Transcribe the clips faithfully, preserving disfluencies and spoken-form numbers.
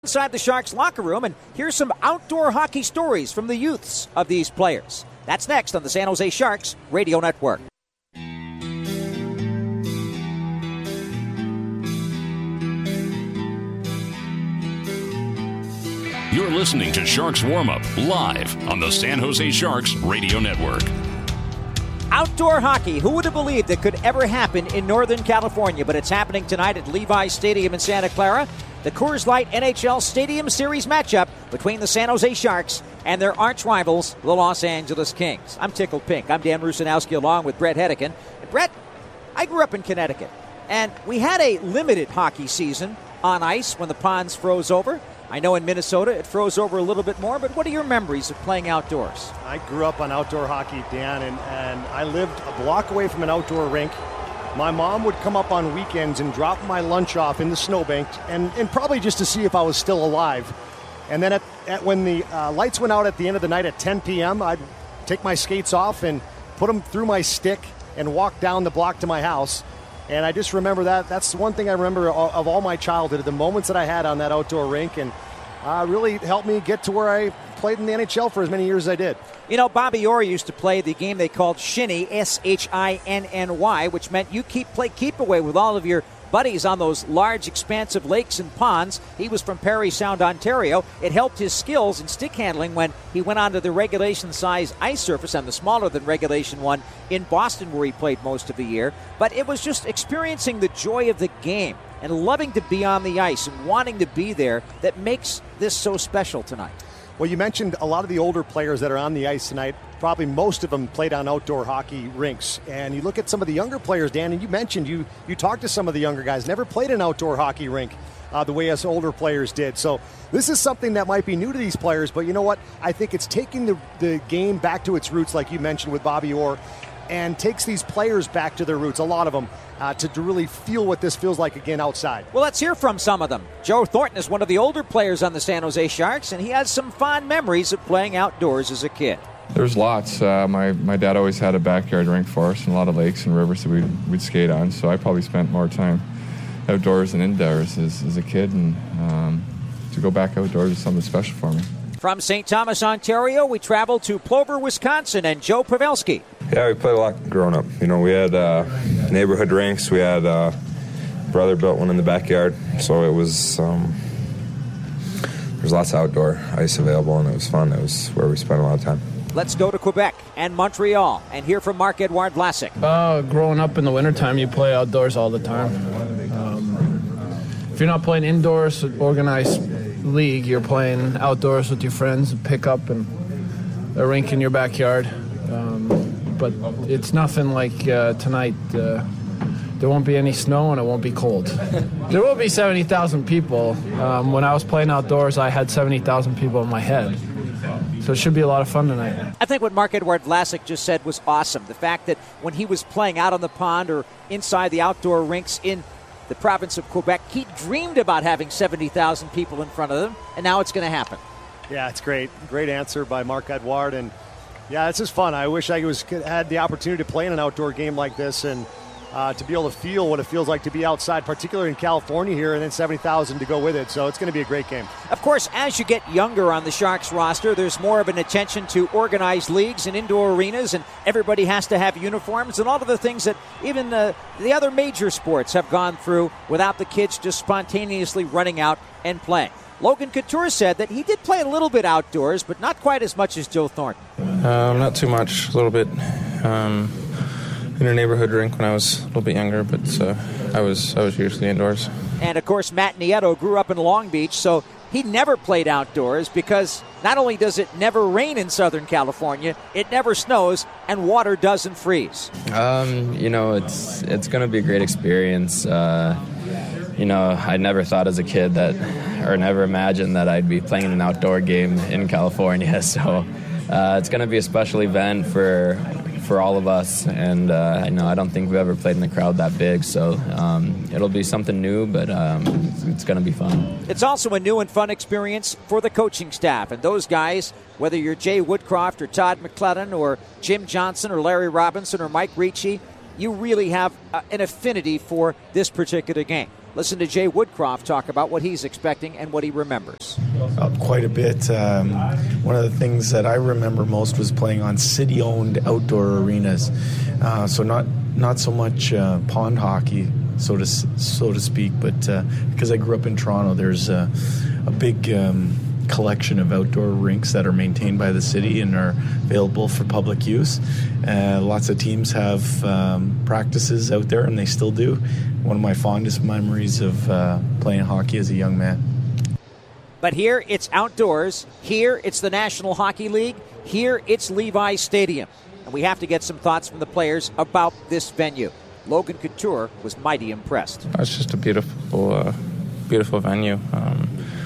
Inside the Sharks locker room, and here's some outdoor hockey stories from the youths of these players. That's next on the San Jose Sharks Radio Network. You're listening to Sharks Warm-Up live on the San Jose Sharks Radio Network. Outdoor hockey, who would have believed it could ever happen in Northern California? But it's happening tonight at Levi's Stadium in Santa Clara. The Coors Light N H L Stadium Series matchup between the San Jose Sharks and their arch rivals, the Los Angeles Kings. I'm tickled pink. I'm Dan Rusanowski along with Brett Hedican. And Brett, I grew up in Connecticut, and we had a limited hockey season on ice when the ponds froze over. I know in Minnesota it froze over a little bit more, but what are your memories of playing outdoors? I grew up on outdoor hockey, Dan, and, and I lived a block away from an outdoor rink. My mom would come up on weekends and drop my lunch off in the snowbank, and, and probably just to see if I was still alive. And then at, at when the uh, lights went out at the end of the night at ten p.m., I'd take my skates off and put them through my stick and walk down the block to my house. And I just remember that. That's one thing I remember of all my childhood, the moments that I had on that outdoor rink, and uh, really helped me get to where I played in the N H L for as many years as I did. You know, Bobby Orr used to play the game they called Shinny, S H I N N Y, which meant you keep play keep away with all of your buddies on those large, expansive lakes and ponds. He was from Parry Sound, Ontario. It helped his skills in stick handling when he went onto the regulation-size ice surface on the smaller-than-regulation one in Boston, where he played most of the year. But it was just experiencing the joy of the game and loving to be on the ice and wanting to be there that makes this so special tonight. Well, you mentioned a lot of the older players that are on the ice tonight. Probably most of them played on outdoor hockey rinks. And you look at some of the younger players, Dan, and you mentioned you you talked to some of the younger guys, never played an outdoor hockey rink uh, the way us older players did. So this is something that might be new to these players. But you know what? I think it's taking the, the game back to its roots, like you mentioned with Bobby Orr, and takes these players back to their roots, a lot of them, uh, to, to really feel what this feels like again outside. Well, let's hear from some of them. Joe Thornton is one of the older players on the San Jose Sharks, and he has some fond memories of playing outdoors as a kid. There's lots. Uh, my, my dad always had a backyard rink for us and a lot of lakes and rivers that we'd, we'd skate on, so I probably spent more time outdoors than indoors as, as a kid, and um, to go back outdoors is something special for me. From Saint Thomas, Ontario, we travel to Plover, Wisconsin, and Joe Pavelski. Yeah, we played a lot growing up. You know, we had uh, neighborhood rinks. We had uh, brother built one in the backyard, so it was um, there's lots of outdoor ice available, and it was fun. It was where we spent a lot of time. Let's go to Quebec and Montreal and hear from Marc-Edouard Vlasic. Uh, growing up in the wintertime, you play outdoors all the time. Um, if you're not playing indoors, organized league, you're playing outdoors with your friends, pick up and a rink in your backyard. Um, but it's nothing like uh, tonight. Uh, there won't be any snow and it won't be cold. There will be seventy thousand people. Um, when I was playing outdoors, I had seventy thousand people in my head. So it should be a lot of fun tonight. I think what Marc-Edouard Vlasic just said was awesome. The fact that when he was playing out on the pond or inside the outdoor rinks in the province of Quebec, he dreamed about having seventy thousand people in front of him, and now it's going to happen. Yeah, it's great. Great answer by Marc-Edouard. And, yeah, this is fun. I wish I was had the opportunity to play in an outdoor game like this and uh, to be able to feel what it feels like to be outside, particularly in California here, and then seventy thousand to go with it. So it's going to be a great game. Of course, as you get younger on the Sharks roster, there's more of an attention to organized leagues and indoor arenas, and everybody has to have uniforms and all of the things that even the, the other major sports have gone through without the kids just spontaneously running out and playing. Logan Couture said that he did play a little bit outdoors, but not quite as much as Joe Thornton. Um, not too much, a little bit. Um, in a neighborhood rink when I was a little bit younger, but uh, I was I was usually indoors. And, of course, Matt Nieto grew up in Long Beach, so he never played outdoors because not only does it never rain in Southern California, it never snows, and water doesn't freeze. Um, you know, it's it's going to be a great experience. Uh, you know, I never thought as a kid that, or never imagined that I'd be playing an outdoor game in California. So uh, it's going to be a special event for for all of us, and uh, I know I don't think we've ever played in a crowd that big, so um, it'll be something new, but um, it's, it's going to be fun. It's also a new and fun experience for the coaching staff, and those guys, whether you're Jay Woodcroft or Todd McClellan or Jim Johnson or Larry Robinson or Mike Ricci, you really have uh, an affinity for this particular game. Listen to Jay Woodcroft talk about what he's expecting and what he remembers. Uh, quite a bit. Um, one of the things that I remember most was playing on city-owned outdoor arenas. Uh, so not not so much uh, pond hockey, so to so to speak, but uh, because I grew up in Toronto, there's a, a big um, collection of outdoor rinks that are maintained by the city and are available for public use. Uh, lots of teams have um, practices out there, and they still do. One of my fondest memories of uh, playing hockey as a young man. But here it's outdoors. Here it's the National Hockey League. Here it's Levi Stadium. And we have to get some thoughts from the players about this venue. Logan Couture was mighty impressed. It's just a beautiful, uh, beautiful venue. Um,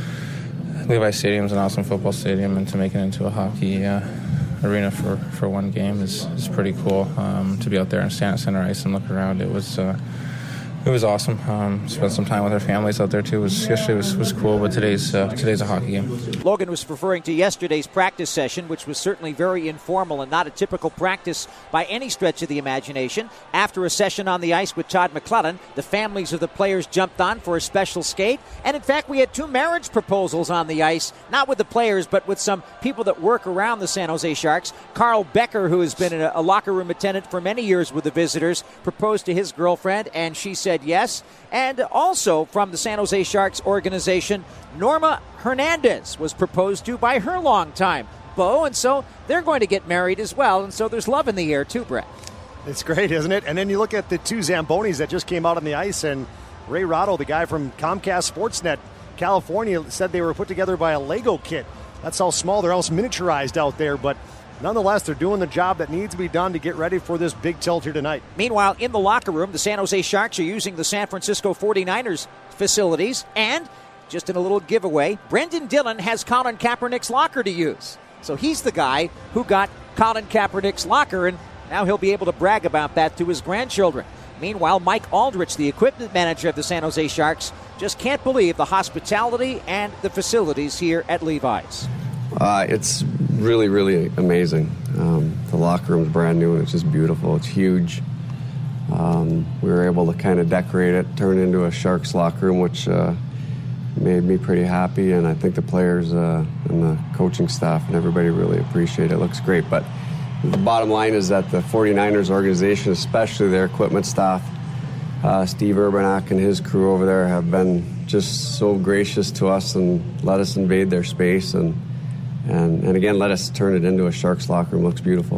Levi Stadium is an awesome football stadium, and to make it into a hockey uh, arena for, for one game is, is pretty cool. Um, to be out there and stand at center ice and look around, it was uh, it was awesome. Um, spent some time with our families out there too. It was yesterday was, was cool, but today's uh, today's a hockey game. Logan was referring to yesterday's practice session, which was certainly very informal and not a typical practice by any stretch of the imagination. After a session on the ice with Todd McClellan, the families of the players jumped on for a special skate. And in fact, we had two marriage proposals on the ice, not with the players, but with some people that work around the San Jose Sharks. Carl Becker, who has been a, a locker room attendant for many years with the visitors, proposed to his girlfriend, and she said yes. And also from the San Jose Sharks organization, Norma Hernandez was proposed to by her longtime beau, and so they're going to get married as well, and so there's love in the air too, Brett. It's great, isn't it? And then you look at the two Zambonis that just came out on the ice, and Ray Rotto, the guy from Comcast Sportsnet California, said they were put together by a Lego kit. That's how small, they're almost miniaturized out there, but nonetheless, they're doing the job that needs to be done to get ready for this big tilt here tonight. Meanwhile, in the locker room, the San Jose Sharks are using the San Francisco forty-niners facilities, and just in a little giveaway, Brendan Dillon has Colin Kaepernick's locker to use. So he's the guy who got Colin Kaepernick's locker, and now he'll be able to brag about that to his grandchildren. Meanwhile, Mike Aldrich, the equipment manager of the San Jose Sharks, just can't believe the hospitality and the facilities here at Levi's. Uh, it's really, really amazing. Um, the locker room's brand new, and it's just beautiful. It's huge. Um, we were able to kind of decorate it, turn it into a Sharks locker room, which uh, made me pretty happy, and I think the players uh, and the coaching staff and everybody really appreciate it. It looks great, but the bottom line is that the forty-niners organization, especially their equipment staff, uh, Steve Urbanak and his crew over there have been just so gracious to us and let us invade their space, and And, and again, let us turn it into a Sharks locker room. Looks beautiful.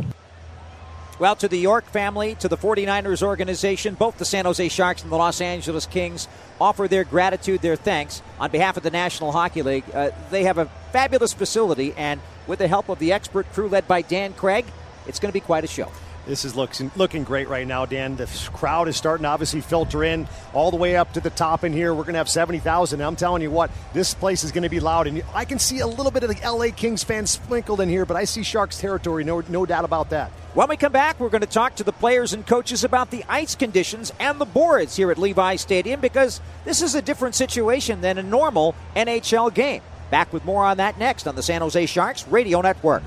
Well, to the York family, to the forty-niners organization, both the San Jose Sharks and the Los Angeles Kings offer their gratitude, their thanks on behalf of the National Hockey League. Uh, they have a fabulous facility, and with the help of the expert crew led by Dan Craig, it's going to be quite a show. This is looking, looking great right now, Dan. The crowd is starting to obviously filter in all the way up to the top in here. We're going to have seventy thousand. I'm telling you what, this place is going to be loud. And I can see a little bit of the L A Kings fans sprinkled in here, but I see Sharks territory, no, no doubt about that. When we come back, we're going to talk to the players and coaches about the ice conditions and the boards here at Levi Stadium, because this is a different situation than a normal N H L game. Back with more on that next on the San Jose Sharks Radio Network.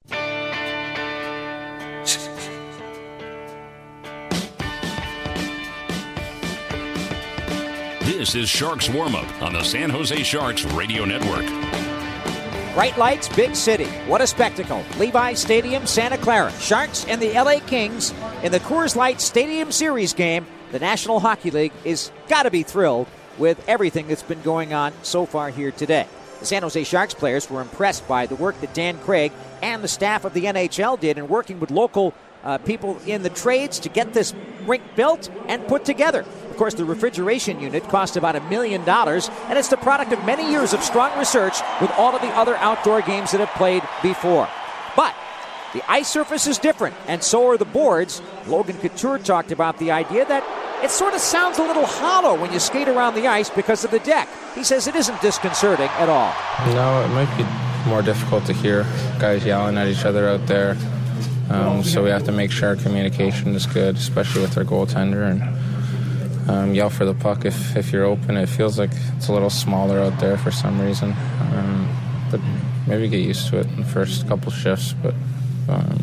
This is Sharks Warm-Up on the San Jose Sharks Radio Network. Bright lights, big city. What a spectacle. Levi Stadium, Santa Clara. Sharks and the L A Kings in the Coors Light Stadium Series game. The National Hockey League is got to be thrilled with everything that's been going on so far here today. The San Jose Sharks players were impressed by the work that Dan Craig and the staff of the N H L did in working with local uh, people in the trades to get this rink built and put together. Of course, the refrigeration unit cost about a million dollars, and it's the product of many years of strong research with all of the other outdoor games that have played before. But the ice surface is different, and so are the boards. Logan Couture talked about the idea that it sort of sounds a little hollow when you skate around the ice because of the deck. He says it isn't disconcerting at all. No, it might be more difficult to hear guys yelling at each other out there. Um, so we have to make sure our communication is good, especially with our goaltender, and Um, yell for the puck if, if you're open. It feels like it's a little smaller out there for some reason. Um, but maybe get used to it in the first couple shifts. But um,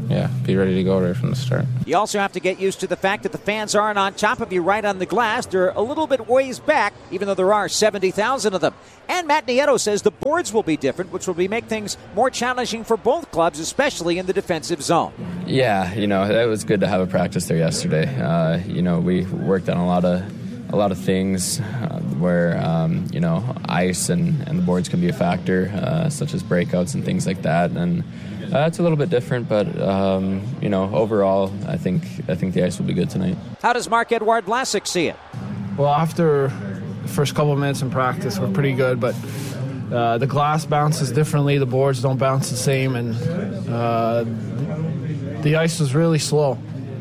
yeah, be ready to go right from the start. You also have to get used to the fact that the fans aren't on top of you right on the glass. They're a little bit ways back, even though there are seventy thousand of them. And Matt Nieto says the boards will be different, which will be make things more challenging for both clubs, especially in the defensive zone. Yeah, you know, it was good to have a practice there yesterday. Uh, you know, we worked on a lot of a lot of things uh, where, um, you know, ice and, and the boards can be a factor, uh, such as breakouts and things like that. And uh, it's a little bit different, but, um, you know, overall, I think I think the ice will be good tonight. How does Marc-Edouard Vlasic see it? Well, after the first couple of minutes in practice, we're pretty good, but uh, the glass bounces differently, the boards don't bounce the same, and uh, the ice was really slow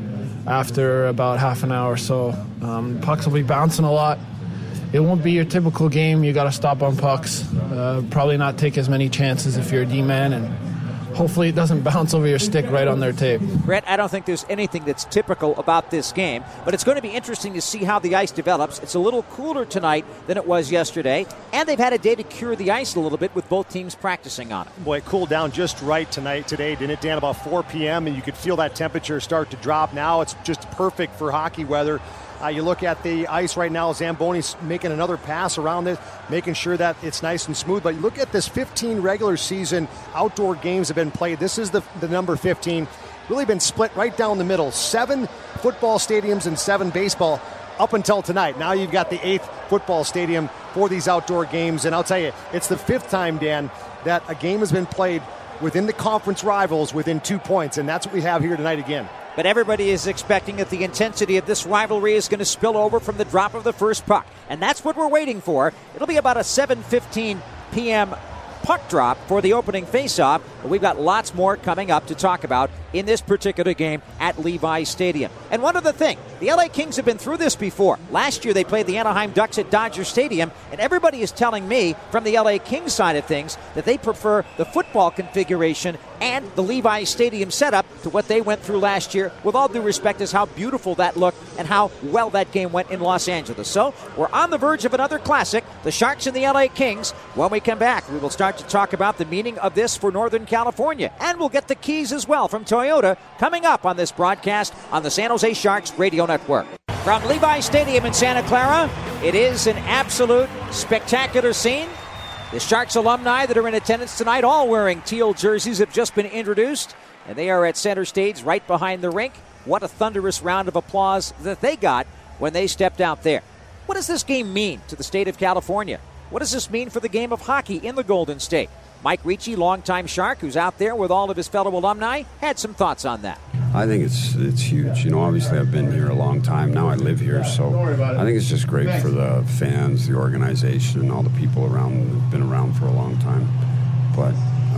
after about half an hour. So um, pucks will be bouncing a lot. It won't be your typical game. You got to stop on pucks. Uh, probably not take as many chances if you're a D-man, and hopefully it doesn't bounce over your stick right on their tape. Brett, I don't think there's anything that's typical about this game, but it's going to be interesting to see how the ice develops. It's a little cooler tonight than it was yesterday, and they've had a day to cure the ice a little bit with both teams practicing on it. Boy, it cooled down just right tonight, today, didn't it, Dan? About four p.m., and you could feel that temperature start to drop. Now it's just perfect for hockey weather. Uh, you look at the ice right now, Zamboni's making another pass around it, making sure that it's nice and smooth. But you look at this fifteen regular season outdoor games have been played. This is the, the number fifteen. Really been split right down the middle. Seven football stadiums and seven baseball up until tonight. Now you've got the eighth football stadium for these outdoor games. And I'll tell you, it's the fifth time, Dan, that a game has been played within the conference rivals within two points. And that's what we have here tonight again. But everybody is expecting that the intensity of this rivalry is going to spill over from the drop of the first puck. And that's what we're waiting for. It'll be about a seven fifteen p.m. puck drop for the opening faceoff. But we've got lots more coming up to talk about in this particular game at Levi Stadium. And one other thing, the L A Kings have been through this before. Last year they played the Anaheim Ducks at Dodger Stadium, and everybody is telling me from the L A Kings side of things that they prefer the football configuration and the Levi Stadium setup to what they went through last year. With all due respect, is how beautiful that looked and how well that game went in Los Angeles. So we're on the verge of another classic, the Sharks and the L A Kings. When we come back, we will start to talk about the meaning of this for Northern California, and we'll get the keys as well from Toyota coming up on this broadcast on the San Jose Sharks Radio Network. From Levi Stadium in Santa Clara, it is an absolute spectacular scene. The Sharks alumni that are in attendance tonight, all wearing teal jerseys, have just been introduced, and they are at center stage right behind the rink. What a thunderous round of applause that they got when they stepped out there. What does this game mean to the state of California? What does this mean for the game of hockey in the Golden State? Mike Ricci, longtime Shark, who's out there with all of his fellow alumni, had some thoughts on that. I think it's it's huge. You know, obviously I've been here a long time. Now I live here, so I think it's just great for the fans, the organization, and all the people around that have been around for a long time. But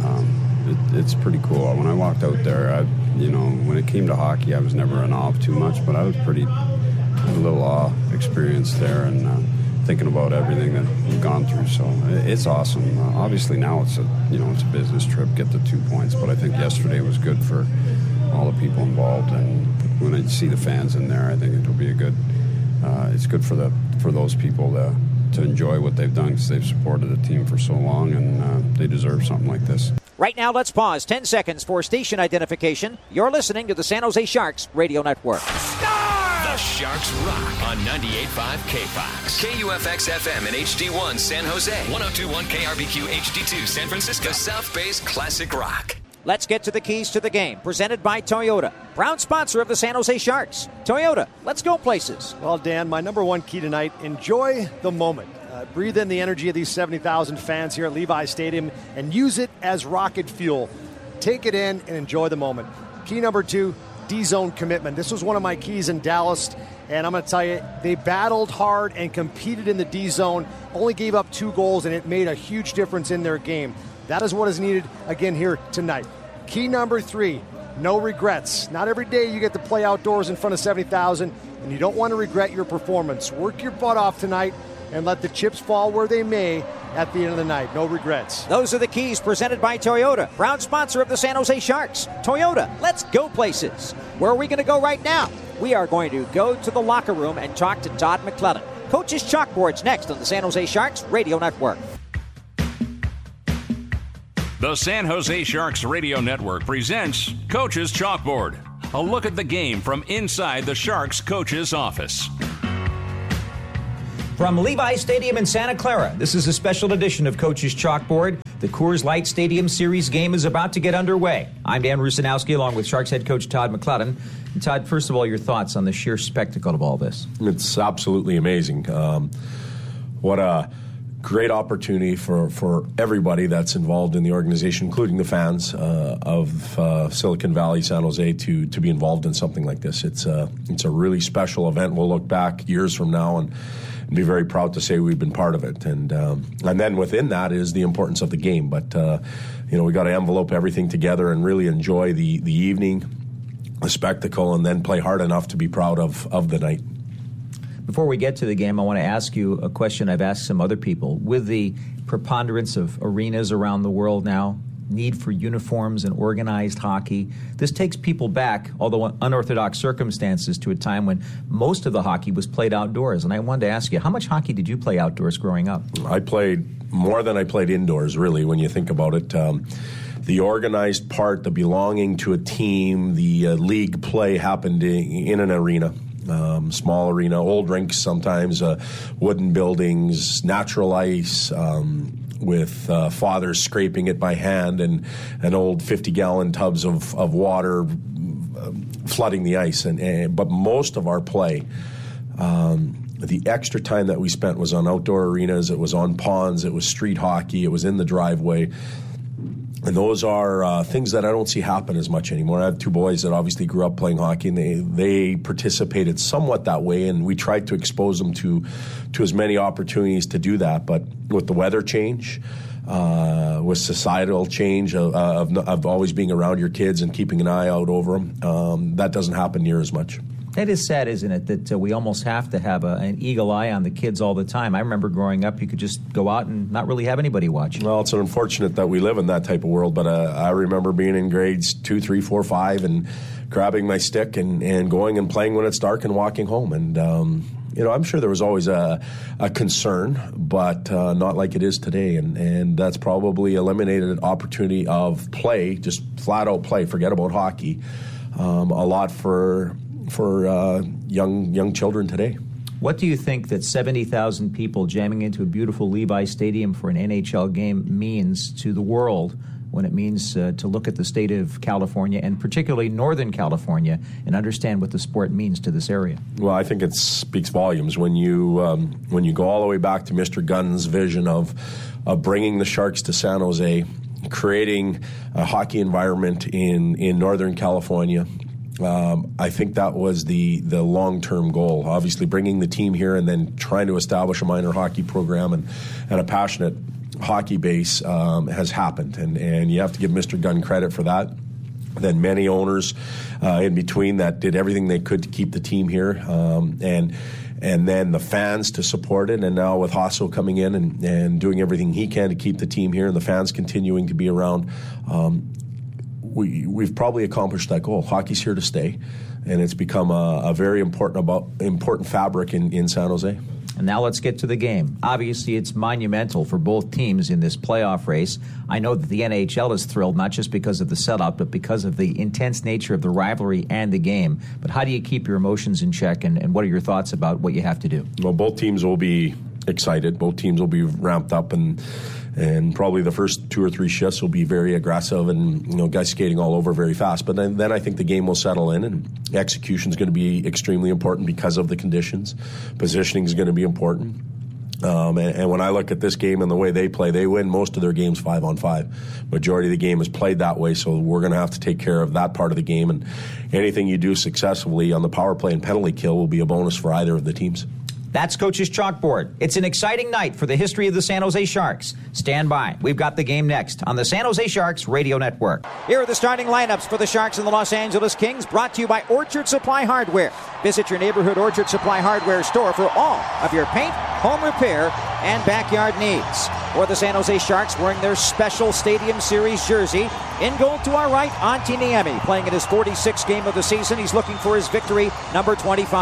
um, it, it's pretty cool. When I walked out there, I, you know, when it came to hockey, I was never in awe of too much, but I was pretty, a little awe experience there, and uh, thinking about everything that we've gone through. So it's awesome. Uh, obviously now it's a, you know, it's a business trip, get the two points, but I think yesterday was good for all the people involved, and when I see the fans in there, I think it'll be a good, uh, it's good for the for those people to, to enjoy what they've done, because they've supported the team for so long, and uh, they deserve something like this. Right now, let's pause ten seconds for station identification. You're listening to the San Jose Sharks Radio Network. The Sharks rock on ninety-eight point five K Fox. K U F X F M and H D one San Jose. one oh two point one K R B Q H D two San Francisco. The South Bay's classic rock. Let's get to the keys to the game, presented by Toyota, proud sponsor of the San Jose Sharks. Toyota, let's go places. Well, Dan, my number one key tonight, enjoy the moment. Uh, breathe in the energy of these seventy thousand fans here at Levi Stadium and use it as rocket fuel. Take it in and enjoy the moment. Key number two, D-zone commitment. This was one of my keys in Dallas, and I'm going to tell you, they battled hard and competed in the D-zone, only gave up two goals, and it made a huge difference in their game. That is what is needed again here tonight. Key number three, no regrets. Not every day you get to play outdoors in front of seventy thousand, and you don't want to regret your performance. Work your butt off tonight and let the chips fall where they may at the end of the night. No regrets. Those are the keys presented by Toyota, proud sponsor of the San Jose Sharks. Toyota, let's go places. Where are we going to go right now? We are going to go to the locker room and talk to Todd McClellan. Coach's Chalkboard's next on the San Jose Sharks Radio Network. The San Jose Sharks Radio Network presents Coach's Chalkboard, a look at the game from inside the Sharks coach's office. From Levi Stadium in Santa Clara, this is a special edition of Coach's Chalkboard. The Coors Light Stadium Series game is about to get underway. I'm Dan Rusanowski, along with Sharks head coach Todd McLellan. And Todd, first of all, your thoughts on the sheer spectacle of all this? It's absolutely amazing. Um, what a great opportunity for, for everybody that's involved in the organization, including the fans uh, of uh, Silicon Valley, San Jose, to to be involved in something like this. It's a, it's a really special event. We'll look back years from now and be very proud to say we've been part of it. And um, and then within that is the importance of the game. But, uh, you know, we got to envelope everything together and really enjoy the, the evening, the spectacle, and then play hard enough to be proud of, of the night. Before we get to the game, I want to ask you a question I've asked some other people. With the preponderance of arenas around the world now, need for uniforms and organized hockey, this takes people back, although unorthodox circumstances, to a time when most of the hockey was played outdoors. And I wanted to ask you, how much hockey did you play outdoors growing up? I played more than I played indoors, really, when you think about it. Um, the organized part, the belonging to a team, the uh, league play happened in, in an arena. Um, small arena, old rinks sometimes, uh, wooden buildings, natural ice, um, with uh, fathers scraping it by hand and, and old fifty-gallon tubs of, of water uh, flooding the ice. And, and But most of our play, um, the extra time that we spent was on outdoor arenas, it was on ponds, it was street hockey, it was in the driveway. And those are uh, things that I don't see happen as much anymore. I have two boys that obviously grew up playing hockey, and they, they participated somewhat that way, and we tried to expose them to, to as many opportunities to do that. But with the weather change, uh, with societal change of, of, of always being around your kids and keeping an eye out over them, um, that doesn't happen near as much. That is sad, isn't it, that uh, we almost have to have a, an eagle eye on the kids all the time. I remember growing up, you could just go out and not really have anybody watching. Well, it's unfortunate that we live in that type of world, but uh, I remember being in grades two, three, four, five, and grabbing my stick and, and going and playing when it's dark and walking home. And, um, you know, I'm sure there was always a, a concern, but uh, not like it is today. And, and that's probably eliminated an opportunity of play, just flat-out play, forget about hockey, um, a lot for... for uh, young young children today. What do you think that seventy thousand people jamming into a beautiful Levi Stadium for an N H L game means to the world when it means uh, to look at the state of California and particularly Northern California and understand what the sport means to this area? Well, I think it speaks volumes when you um, when you go all the way back to Mister Gunn's vision of, of bringing the Sharks to San Jose, creating a hockey environment in, in Northern California. Um, I think that was the, the long-term goal. Obviously, bringing the team here and then trying to establish a minor hockey program and, and a passionate hockey base um, has happened. And, and you have to give Mister Gunn credit for that. Then many owners uh, in between that did everything they could to keep the team here. Um, and and then the fans to support it. And now with Hasso coming in and, and doing everything he can to keep the team here and the fans continuing to be around, um, We, we've probably accomplished that goal. Hockey's here to stay, and it's become a, a very important about important fabric in, in San Jose. And now let's get to the game. Obviously, it's monumental for both teams in this playoff race. I know that the N H L is thrilled, not just because of the setup, but because of the intense nature of the rivalry and the game. But how do you keep your emotions in check, and, and what are your thoughts about what you have to do? Well, both teams will be excited. Both teams will be ramped up, and and probably the first two or three shifts will be very aggressive and, you know, guys skating all over very fast. But then, then I think the game will settle in, and execution is going to be extremely important because of the conditions. Positioning is going to be important. Um, and, and when I look at this game and the way they play, they win most of their games five on five. Majority of the game is played that way, so we're going to have to take care of that part of the game. And anything you do successfully on the power play and penalty kill will be a bonus for either of the teams. That's Coach's Chalkboard. It's an exciting night for the history of the San Jose Sharks. Stand by. We've got the game next on the San Jose Sharks Radio Network. Here are the starting lineups for the Sharks and the Los Angeles Kings, brought to you by Orchard Supply Hardware. Visit your neighborhood Orchard Supply Hardware store for all of your paint, home repair, and backyard needs. For the San Jose Sharks, wearing their special Stadium Series jersey. In goal to our right, Antti Niemi, playing in his forty-sixth game of the season. He's looking for his victory, number twenty-five.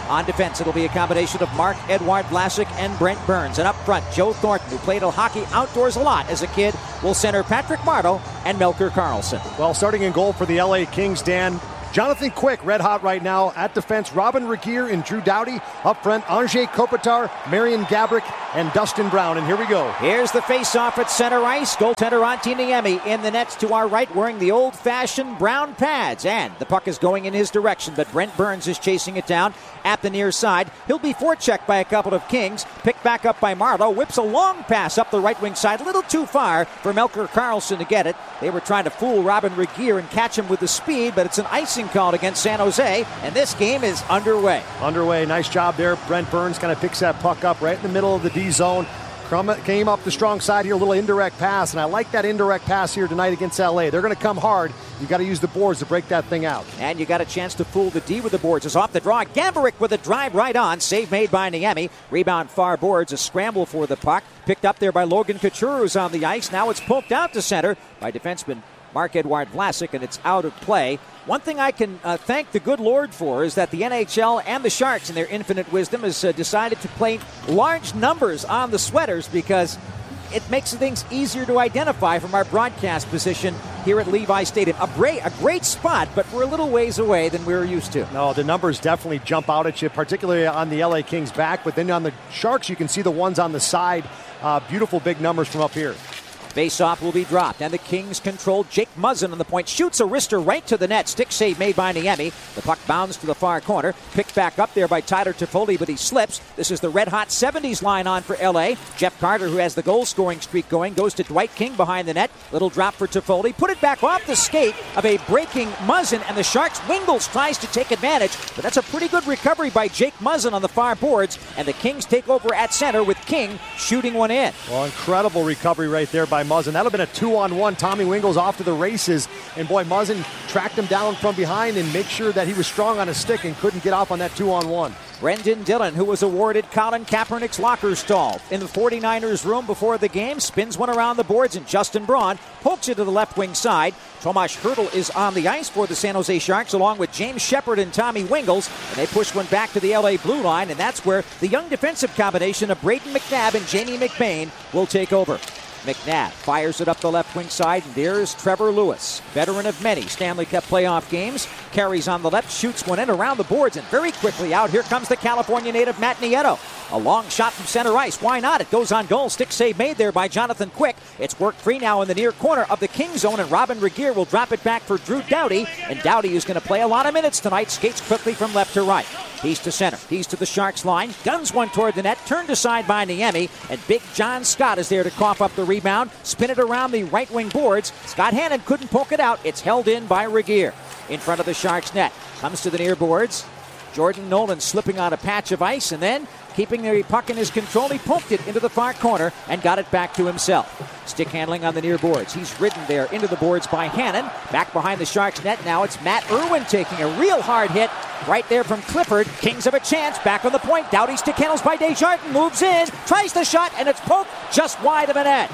On defense, it'll be a combination of Marc-Edouard Vlasic and Brent Burns. And up front, Joe Thornton, who played hockey outdoors a lot as a kid, will center Patrick Marleau and Melker Karlsson. Well, starting in goal for the L A Kings, Dan, Jonathan Quick, red hot right now. At defense, Robin Regeer and Drew Doughty. Up front, Anze Kopitar, Marian Gaborik, and Dustin Brown. And here we go. Here's the face-off at center ice. Goaltender Antti Niemi in the nets to our right, wearing the old-fashioned brown pads. And the puck is going in his direction, but Brent Burns is chasing it down at the near side. He'll be forechecked by a couple of Kings. Picked back up by Marleau. Whips a long pass up the right wing side. A little too far for Melker Karlsson to get it. They were trying to fool Robin Regeer and catch him with the speed, but it's an icing called against San Jose, and this game is underway. Underway. Nice job there. Brent Burns kind of picks that puck up right in the middle of the D zone. Came up the strong side here, a little indirect pass, and I like that indirect pass here tonight against L A. They're going to come hard. You've got to use the boards to break that thing out. And you got a chance to fool the D with the boards. It's off the draw. Gaborik with a drive right on. Save made by Niemi. Rebound far boards. A scramble for the puck. Picked up there by Logan Couture, who's on the ice. Now it's poked out to center by defenseman Marc-Edouard Vlasic, and it's out of play. One thing I can uh, thank the good Lord for is that the N H L and the Sharks, in their infinite wisdom, has uh, decided to play large numbers on the sweaters because it makes things easier to identify from our broadcast position here at Levi Stadium. A great, a great spot, but we're a little ways away than we were used to. No, the numbers definitely jump out at you, particularly on the L A Kings back, but then on the Sharks, you can see the ones on the side. Uh, beautiful big numbers from up here. Face-off will be dropped, and the Kings control. Jake Muzzin on the point. Shoots a wrister right to the net. Stick save made by Niemi. The puck bounds to the far corner. Picked back up there by Tyler Toffoli, but he slips. This is the red-hot seventies line on for L A. Jeff Carter, who has the goal-scoring streak going, goes to Dwight King behind the net. Little drop for Toffoli. Put it back off the skate of a breaking Muzzin, and the Sharks' Wingles tries to take advantage, but that's a pretty good recovery by Jake Muzzin on the far boards, and the Kings take over at center with King shooting one in. Well, incredible recovery right there by Muzzin. That would have been a two-on-one. Tommy Wingles off to the races, and boy, Muzzin tracked him down from behind and make sure that he was strong on his stick and couldn't get off on that two-on-one. Brendan Dillon, who was awarded Colin Kaepernick's locker stall in the 49ers room before the game, spins one around the boards, and Justin Braun pokes it to the left wing side. Tomas Hertl is on the ice for the San Jose Sharks, along with James Shepard and Tommy Wingles, and they push one back to the L A blue line, and that's where the young defensive combination of Braden McNabb and Jamie McBain will take over. McNabb fires it up the left wing side, and there's Trevor Lewis, veteran of many Stanley Cup playoff games. Carries on the left, shoots one in around the boards, and very quickly out here comes the California native Matt Nieto. A long shot from center ice. Why not? It goes on goal. Stick save made there by Jonathan Quick. It's worked free now in the near corner of the King zone, and Robin Regeer will drop it back for Drew Doughty. And Doughty is going to play a lot of minutes tonight. Skates quickly from left to right. He's to center. He's to the Sharks line. Guns one toward the net. Turned aside by Niemi. And big John Scott is there to cough up the rebound. Spin it around the right wing boards. Scott Hannon couldn't poke it out. It's held in by Regeer. In front of the Sharks net. Comes to the near boards. Jordan Nolan slipping on a patch of ice, and then keeping the puck in his control, he poked it into the far corner and got it back to himself. Stick handling on the near boards. He's ridden there into the boards by Hannon. Back behind the Sharks net now, it's Matt Irwin taking a real hard hit right there from Clifford. Kings have a chance. Back on the point. Doughty stick handles by Desjardins. Moves in. Tries the shot, and it's poked just wide of the net.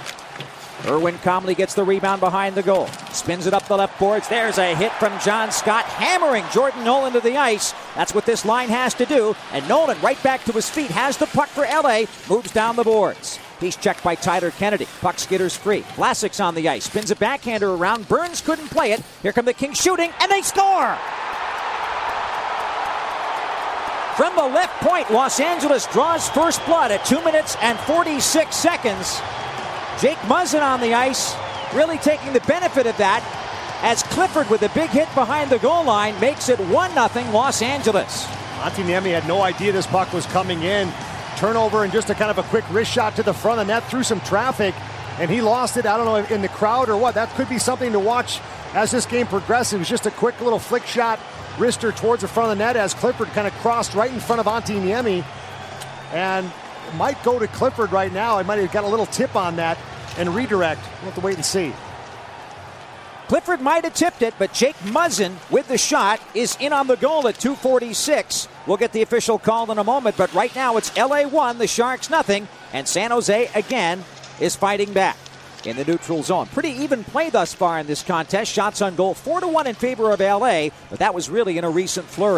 Irwin calmly gets the rebound behind the goal. Spins it up the left boards. There's a hit from John Scott, hammering Jordan Nolan to the ice. That's what this line has to do. And Nolan right back to his feet, has the puck for L A, moves down the boards. He's checked by Tyler Kennedy. Puck skitters free. Vlasic's on the ice. Spins a backhander around. Burns couldn't play it. Here come the Kings shooting, and they score! From the left point, Los Angeles draws first blood at two minutes and forty-six seconds. Jake Muzzin on the ice, really taking the benefit of that, as Clifford with a big hit behind the goal line makes it one nothing Los Angeles. Antti Niemi had no idea this puck was coming in. Turnover and just a kind of a quick wrist shot to the front of the net through some traffic, and he lost it. I don't know if in the crowd or what. That could be something to watch as this game progresses. It was just a quick little flick shot, wrister towards the front of the net as Clifford kind of crossed right in front of Antti Niemi. And might go to Clifford right now. I might have got a little tip on that and redirect. We'll have to wait and see. Clifford might have tipped it, but Jake Muzzin with the shot is in on the goal at two forty-six. We'll get the official call in a moment, but right now it's L A one, the Sharks nothing, and San Jose again is fighting back in the neutral zone. Pretty even play thus far in this contest. Shots on goal four to one in favor of L A, but that was really in a recent flurry.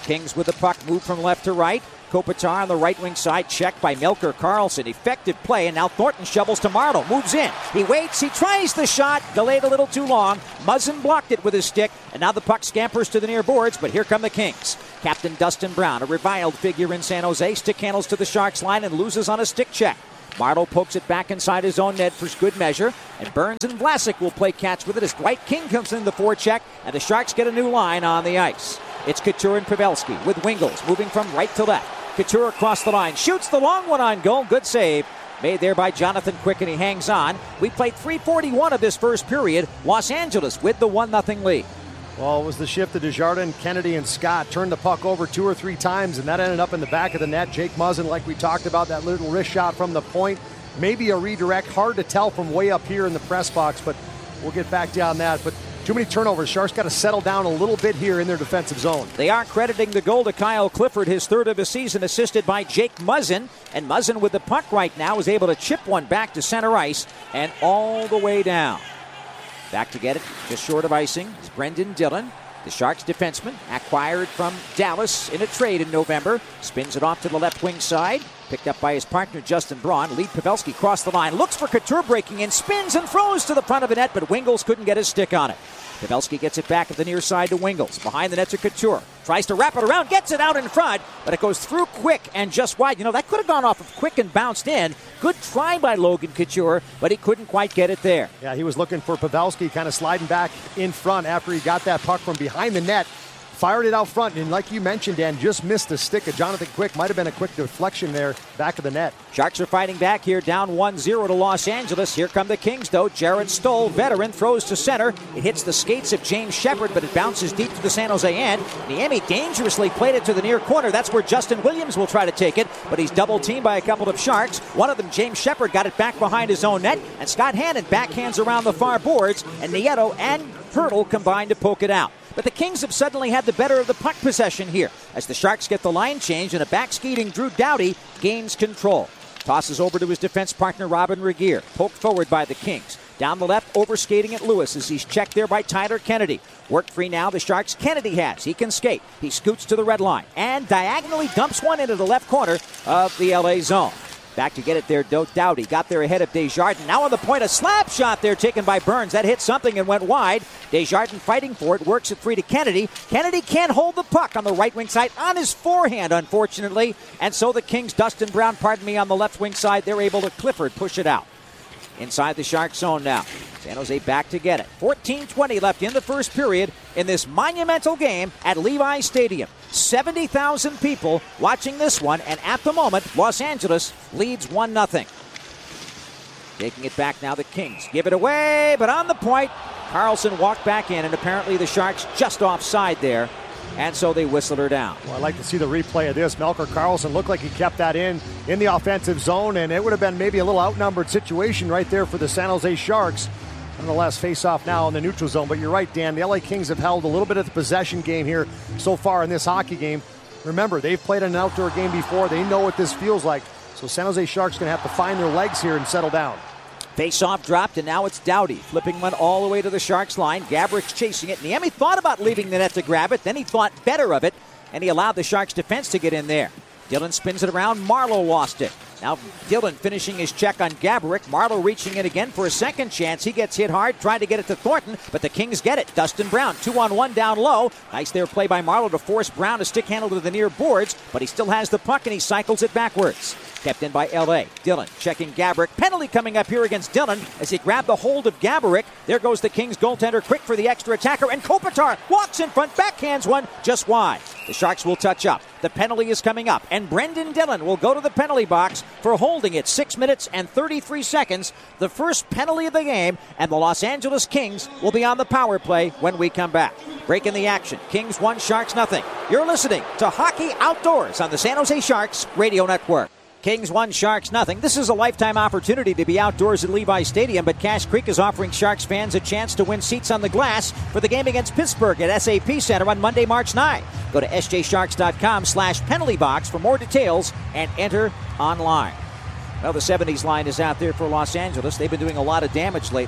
Kings with the puck, move from left to right. Kopitar on the right wing side, checked by Melker Karlsson. Effective play, and now Thornton shovels to Marleau. Moves in. He waits. He tries the shot. Delayed a little too long. Muzzin blocked it with his stick, and now the puck scampers to the near boards, but here come the Kings. Captain Dustin Brown, a reviled figure in San Jose, stick handles to the Sharks line and loses on a stick check. Marleau pokes it back inside his own net for good measure, and Burns and Vlasic will play catch with it as Dwight King comes in the forecheck, and the Sharks get a new line on the ice. It's Couture and Pavelski with Wingels moving from right to left. Couture across the line, shoots the long one on goal. Good save. Made there by Jonathan Quick, and he hangs on. We played three forty-one of this first period. Los Angeles with the one nothing lead. Well, it was the shift to Desjardins, Kennedy, and Scott. Turned the puck over two or three times, and that ended up in the back of the net. Jake Muzzin, like we talked about, that little wrist shot from the point. Maybe a redirect. Hard to tell from way up here in the press box, but we'll get back down that. But too many turnovers. Sharks got to settle down a little bit here in their defensive zone. They are crediting the goal to Kyle Clifford, his third of the season, assisted by Jake Muzzin. And Muzzin with the puck right now is able to chip one back to center ice and all the way down. Back to get it, just short of icing, is Brendan Dillon. The Sharks defenseman, acquired from Dallas in a trade in November, spins it off to the left wing side. Picked up by his partner, Justin Braun. Lead Pavelski across the line. Looks for Couture breaking in. Spins and throws to the front of the net, but Wingels couldn't get his stick on it. Pavelski gets it back at the near side to Wingels. Behind the net to Couture. Tries to wrap it around. Gets it out in front, but it goes through Quick and just wide. You know, that could have gone off of Quick and bounced in. Good try by Logan Couture, but he couldn't quite get it there. Yeah, he was looking for Pavelski, kind of sliding back in front after he got that puck from behind the net. Fired it out front, and like you mentioned, Dan, just missed the stick of Jonathan Quick. Might have been a quick deflection there, back of the net. Sharks are fighting back here, down one zero to Los Angeles. Here come the Kings, though. Jared Stoll, veteran, throws to center. It hits the skates of James Shepard, but it bounces deep to the San Jose end. Niemi dangerously played it to the near corner. That's where Justin Williams will try to take it, but he's double-teamed by a couple of Sharks. One of them, James Shepard, got it back behind his own net, and Scott Hannon backhands around the far boards, and Nieto and Hurdle combined to poke it out. But the Kings have suddenly had the better of the puck possession here as the Sharks get the line change, and a back-skating Drew Doughty gains control. Tosses over to his defense partner, Robin Regeer. Poked forward by the Kings. Down the left, overskating at Lewis as he's checked there by Tyler Kennedy. Work free now, the Sharks. Kennedy has. He can skate. He scoots to the red line and diagonally dumps one into the left corner of the L A zone. Back to get it there, Doughty got there ahead of Desjardins. Now on the point, a slap shot there taken by Burns. That hit something and went wide. Desjardins fighting for it, works it free to Kennedy. Kennedy can't hold the puck on the right wing side on his forehand, unfortunately. And so the Kings, Dustin Brown, pardon me, on the left wing side, they're able to Clifford push it out. Inside the Shark zone now. San Jose back to get it. fourteen twenty left in the first period in this monumental game at Levi Stadium. seventy thousand people watching this one, and at the moment, Los Angeles leads one nothing. Taking it back now, the Kings give it away, but on the point, Karlsson walked back in, and apparently the Sharks just offside there, and so they whistled her down. Well, I'd like to see the replay of this. Melker Karlsson looked like he kept that in in the offensive zone, and it would have been maybe a little outnumbered situation right there for the San Jose Sharks. Nonetheless, face-off now in the neutral zone. But you're right, Dan. The L A Kings have held a little bit of the possession game here so far in this hockey game. Remember, they've played an outdoor game before. They know what this feels like. So San Jose Sharks going to have to find their legs here and settle down. Face-off dropped, and now it's Doughty flipping one all the way to the Sharks line. Gabrick's chasing it. Niemi thought about leaving the net to grab it. Then he thought better of it, and he allowed the Sharks defense to get in there. Dillon spins it around. Marleau lost it. Now Dillon finishing his check on Gaborik. Marleau reaching in again for a second chance. He gets hit hard, trying to get it to Thornton, but the Kings get it. Dustin Brown, two on one down low. Nice there play by Marleau to force Brown to stick handle to the near boards, but he still has the puck and he cycles it backwards. Kept in by L A. Dillon checking Gaborik. Penalty coming up here against Dillon as he grabbed the hold of Gaborik. There goes the Kings goaltender, quick for the extra attacker, and Kopitar walks in front, backhands one just wide. The Sharks will touch up. The penalty is coming up, and Brendan Dillon will go to the penalty box for holding it. Six minutes and thirty-three seconds. The first penalty of the game, and the Los Angeles Kings will be on the power play when we come back. Breaking the action. Kings one, Sharks nothing. You're listening to Hockey Outdoors on the San Jose Sharks Radio Network. Kings one, Sharks nothing. This is a lifetime opportunity to be outdoors at Levi Stadium, but Cache Creek is offering Sharks fans a chance to win seats on the glass for the game against Pittsburgh at S A P Center on Monday, March ninth. Go to s j sharks dot com slash penalty box for more details and enter online. Well, the seventies line is out there for Los Angeles. They've been doing a lot of damage lately.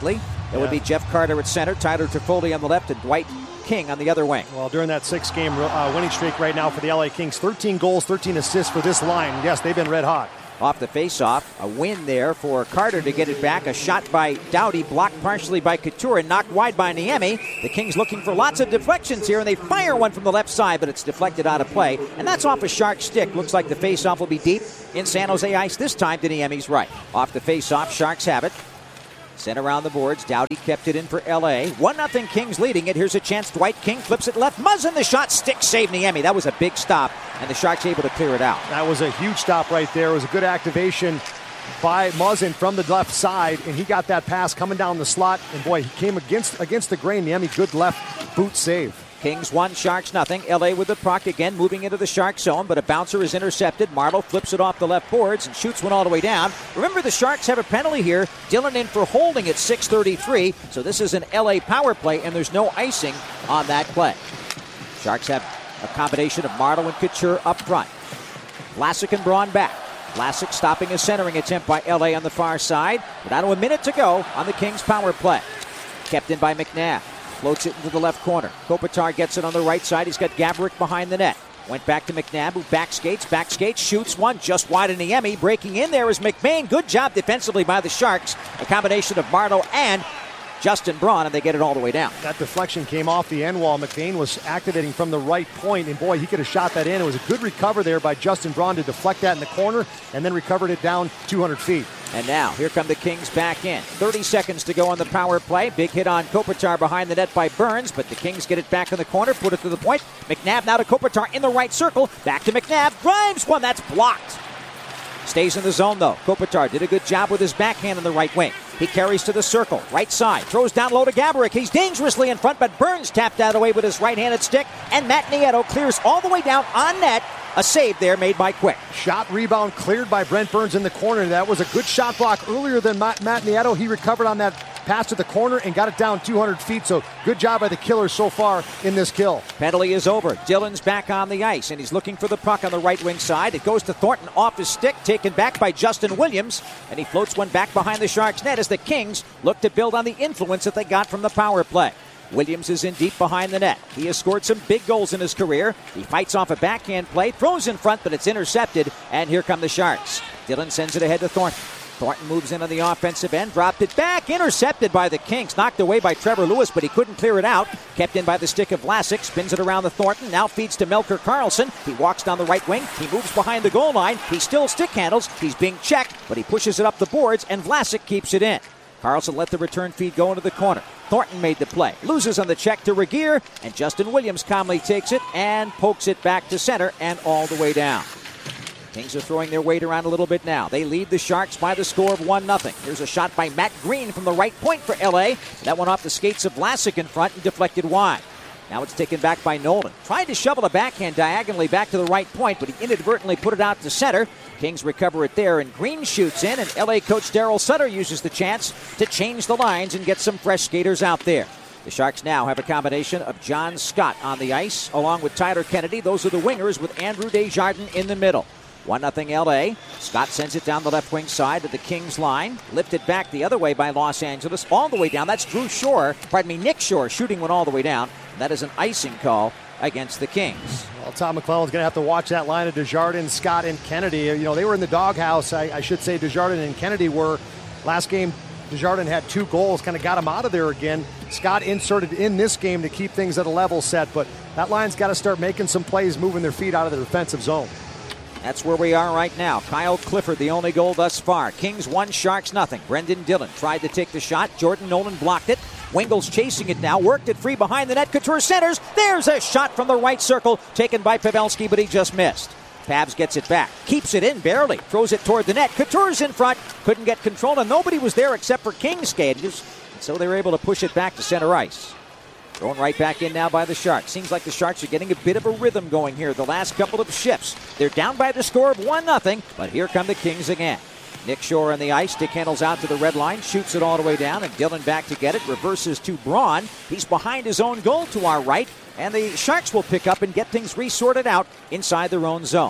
It would be Jeff Carter at center, Tyler Toffoli on the left, and Dwight King on the other wing. Well, during that six-game uh, winning streak right now for the L A Kings, thirteen goals, thirteen assists for this line. Yes, they've been red hot. Off the face-off, a win there for Carter to get it back. A shot by Doughty, blocked partially by Couture and knocked wide by Niemi. The Kings looking for lots of deflections here, and they fire one from the left side, but it's deflected out of play. And that's off a Shark stick. Looks like the face-off will be deep in San Jose ice this time to Niemi's right. Off the face-off, Sharks have it. Sent around the boards. Doughty kept it in for L A. one nothing Kings leading it. Here's a chance. Dwight King flips it left. Muzzin the shot. Stick save Niemi. That was a big stop, and the Sharks able to clear it out. That was a huge stop right there. It was a good activation by Muzzin from the left side, and he got that pass coming down the slot. And boy, he came against against the grain. Niemi, good left boot save. Kings one, Sharks nothing. L A with the puck again, moving into the Shark zone, but a bouncer is intercepted. Marleau flips it off the left boards and shoots one all the way down. Remember, the Sharks have a penalty here. Dillon in for holding at six thirty-three, so this is an L A power play, and there's no icing on that play. Sharks have a combination of Marleau and Couture up front. Vlasic and Braun back. Vlasic stopping a centering attempt by L A on the far side. But down to a minute to go on the Kings power play. Kept in by McNabb. Floats it into the left corner. Kopitar gets it on the right side. He's got Gaborik behind the net. Went back to McNabb, who back skates, back skates, shoots one just wide of Niemi. Breaking in there is McBain. Good job defensively by the Sharks. A combination of Marleau and Justin Braun, and they get it all the way down. That deflection came off the end wall. McBain was activating from the right point, and boy, he could have shot that in. It was a good recover there by Justin Braun to deflect that in the corner, and then recovered it down two hundred feet. And now, here come the Kings back in. thirty seconds to go on the power play. Big hit on Kopitar behind the net by Burns, but the Kings get it back in the corner, put it to the point. McNabb now to Kopitar in the right circle. Back to McNabb. Drives one. That's blocked. Stays in the zone, though. Kopitar did a good job with his backhand in the right wing. He carries to the circle. Right side. Throws down low to Gaborik. He's dangerously in front, but Burns tapped out away with his right-handed stick. And Matt Nieto clears all the way down on net. A save there made by Quick. Shot rebound cleared by Brent Burns in the corner. That was a good shot block earlier than Matt, Matt Nieto. He recovered on that pass to the corner and got it down two hundred feet. So good job by the Killers so far in this kill. Penalty is over. Dillon's back on the ice, and he's looking for the puck on the right wing side. It goes to Thornton off his stick, taken back by Justin Williams, and he floats one back behind the Sharks' net as the Kings look to build on the influence that they got from the power play. Williams is in deep behind the net. He has scored some big goals in his career. He fights off a backhand play, throws in front, but it's intercepted, and here come the Sharks. Dillon sends it ahead to Thornton. Thornton moves in on the offensive end, dropped it back, intercepted by the Kings, knocked away by Trevor Lewis, but he couldn't clear it out. Kept in by the stick of Vlasic, spins it around the Thornton, now feeds to Melker Karlsson. He walks down the right wing, he moves behind the goal line, he still stick handles, he's being checked, but he pushes it up the boards, and Vlasic keeps it in. Karlsson let the return feed go into the corner. Thornton made the play, loses on the check to Regeer, and Justin Williams calmly takes it and pokes it back to center and all the way down. Kings are throwing their weight around a little bit now. They lead the Sharks by the score of one nothing. Here's a shot by Matt Green from the right point for L A. That one off the skates of Vlasic in front and deflected wide. Now it's taken back by Nolan. Tried to shovel a backhand diagonally back to the right point, but he inadvertently put it out to center. Kings recover it there, and Green shoots in, and L A coach Darryl Sutter uses the chance to change the lines and get some fresh skaters out there. The Sharks now have a combination of John Scott on the ice, along with Tyler Kennedy. Those are the wingers with Andrew Desjardins in the middle. one nothing L A. Scott sends it down the left wing side to the Kings line. Lifted back the other way by Los Angeles. All the way down. That's Drew Shore. Pardon me, Nick Shore shooting one all the way down. That is an icing call against the Kings. Well, Tom McClellan's going to have to watch that line of Desjardins, Scott, and Kennedy. You know, they were in the doghouse. I, I should say Desjardins and Kennedy were. Last game, Desjardins had two goals, kind of got him out of there again. Scott inserted in this game to keep things at a level set, but that line's got to start making some plays, moving their feet out of the defensive zone. That's where we are right now. Kyle Clifford, the only goal thus far. Kings one, Sharks nothing. Brendan Dillon tried to take the shot. Jordan Nolan blocked it. Wingle's chasing it now. Worked it free behind the net. Couture centers. There's a shot from the right circle. Taken by Pavelski, but he just missed. Pabs gets it back. Keeps it in barely. Throws it toward the net. Couture's in front. Couldn't get control, and nobody was there except for Kings skaters. So they were able to push it back to center ice. Thrown right back in now by the Sharks. Seems like the Sharks are getting a bit of a rhythm going here the last couple of shifts. They're down by the score of one nothing, but here come the Kings again. Nick Shore on the ice. Stick handles out to the red line. Shoots it all the way down, and Dillon back to get it. Reverses to Braun. He's behind his own goal to our right, and the Sharks will pick up and get things resorted out inside their own zone.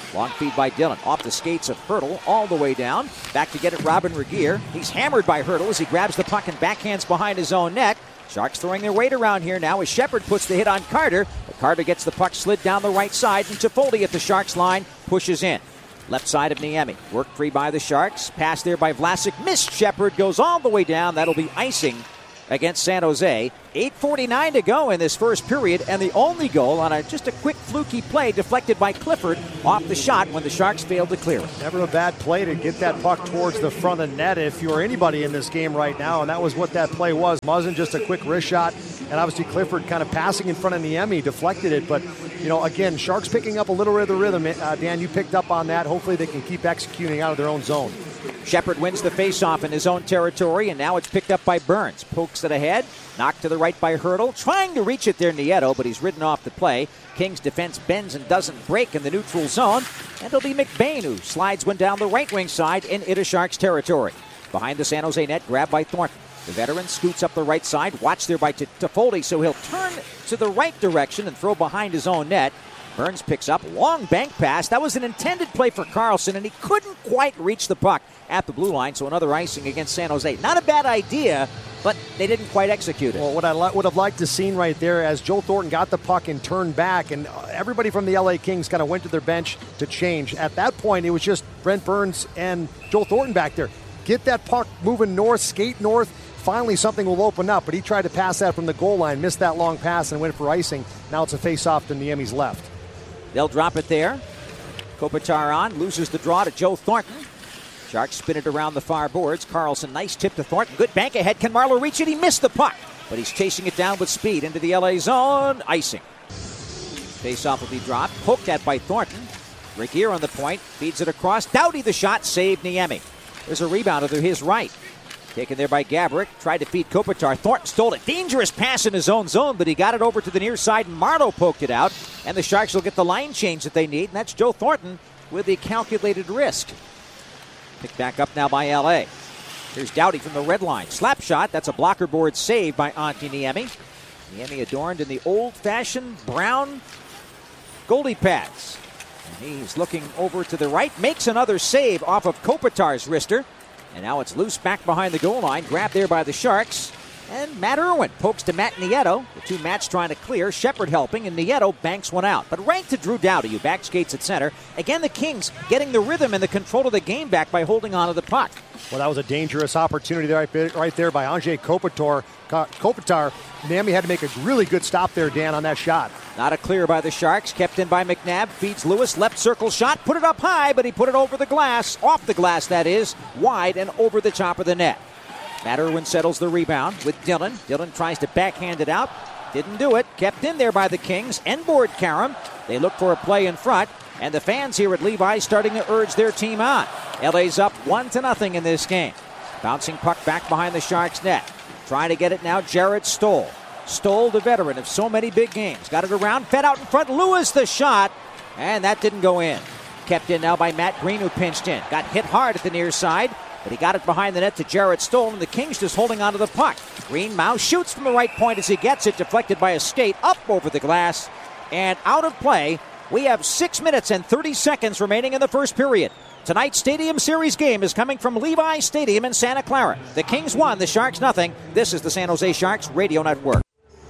Long feed by Dillon. Off the skates of Hertl all the way down. Back to get it, Robin Regeer. He's hammered by Hertl as he grabs the puck and backhands behind his own net. Sharks throwing their weight around here now as Shepard puts the hit on Carter. But Carter gets the puck slid down the right side, and Toffoli at the Sharks line pushes in. Left side of Niemi. Worked free by the Sharks. Pass there by Vlasic. Missed. Shepard goes all the way down. That'll be icing against San Jose. eight forty-nine to go in this first period, and the only goal on a just a quick fluky play deflected by Clifford off the shot when the Sharks failed to clear it. Never a bad play to get that puck towards the front of the net if you're anybody in this game right now, and that was what that play was. Muzzin just a quick wrist shot, and obviously Clifford kind of passing in front of Niemi, deflected it, but you know, again, Sharks picking up a little bit of the rhythm. Uh, Dan, you picked up on that. Hopefully they can keep executing out of their own zone. Shepard wins the faceoff in his own territory, and now it's picked up by Burns. Pokes it ahead, knocked to the right by Hertl, trying to reach it there, Nieto, but he's ridden off the play. Kings defense bends and doesn't break in the neutral zone, and it'll be McBain who slides one down the right wing side in into Sharks territory. Behind the San Jose net, grabbed by Thornton. The veteran scoots up the right side, watched there by Toffoli, so he'll turn to the right direction and throw behind his own net. Burns picks up, long bank pass. That was an intended play for Carlson, and he couldn't quite reach the puck at the blue line, so another icing against San Jose. Not a bad idea, but they didn't quite execute it. Well, what I li- would have liked to seen right there as Joe Thornton got the puck and turned back, and everybody from the L A Kings kind of went to their bench to change. At that point, it was just Brent Burns and Joe Thornton back there. Get that puck moving north, skate north. Finally, something will open up, but he tried to pass that from the goal line, missed that long pass, and went for icing. Now it's a face-off to Niemi's left. They'll drop it there. Kopitar on, loses the draw to Joe Thornton. Sharks spin it around the far boards. Carlson, nice tip to Thornton. Good bank ahead. Can Marlowe reach it? He missed the puck, but he's chasing it down with speed into the L A zone. Icing. Face-off will be dropped. Poked at by Thornton. Regeer on the point. Feeds it across. Doughty the shot. Saved Niemi. There's a rebound to his right. Taken there by Gaborik. Tried to feed Kopitar. Thornton stole it. Dangerous pass in his own zone, but he got it over to the near side, and Marlowe poked it out. And the Sharks will get the line change that they need, and that's Joe Thornton with the calculated risk. Picked back up now by L A. Here's Doughty from the red line. Slap shot. That's a blocker board save by Antti Niemi. Niemi adorned in the old-fashioned brown goalie pads. And he's looking over to the right. Makes another save off of Kopitar's wrister. And now it's loose back behind the goal line. Grabbed there by the Sharks. And Matt Irwin pokes to Matt Nieto. The two Matts trying to clear. Shepard helping, and Nieto banks one out. But right to Drew Doughty, who back skates at center. Again, the Kings getting the rhythm and the control of the game back by holding on to the puck. Well, that was a dangerous opportunity right, right there by Anze Kopitar. Kopitar. Niemi had to make a really good stop there, Dan, on that shot. Not a clear by the Sharks. Kept in by McNabb. Feeds Lewis. Left circle shot. Put it up high, but he put it over the glass. Off the glass, that is. Wide and over the top of the net. Matt Irwin settles the rebound with Dillon. Dillon tries to backhand it out. Didn't do it. Kept in there by the Kings. End-board Karam. They look for a play in front. And the fans here at Levi starting to urge their team on. L A's up one to nothing in this game. Bouncing puck back behind the Sharks' net. Trying to get it now, Jared Stoll. Stoll, the veteran of so many big games. Got it around, fed out in front. Lewis the shot. And that didn't go in. Kept in now by Matt Green, who pinched in. Got hit hard at the near side. But he got it behind the net to Jared Stoll, and the Kings just holding onto the puck. Green Mouse shoots from the right point as he gets it, deflected by a skate up over the glass, and out of play. We have six minutes and thirty seconds remaining in the first period. Tonight's Stadium Series game is coming from Levi Stadium in Santa Clara. The Kings won, the Sharks nothing. This is the San Jose Sharks Radio Network.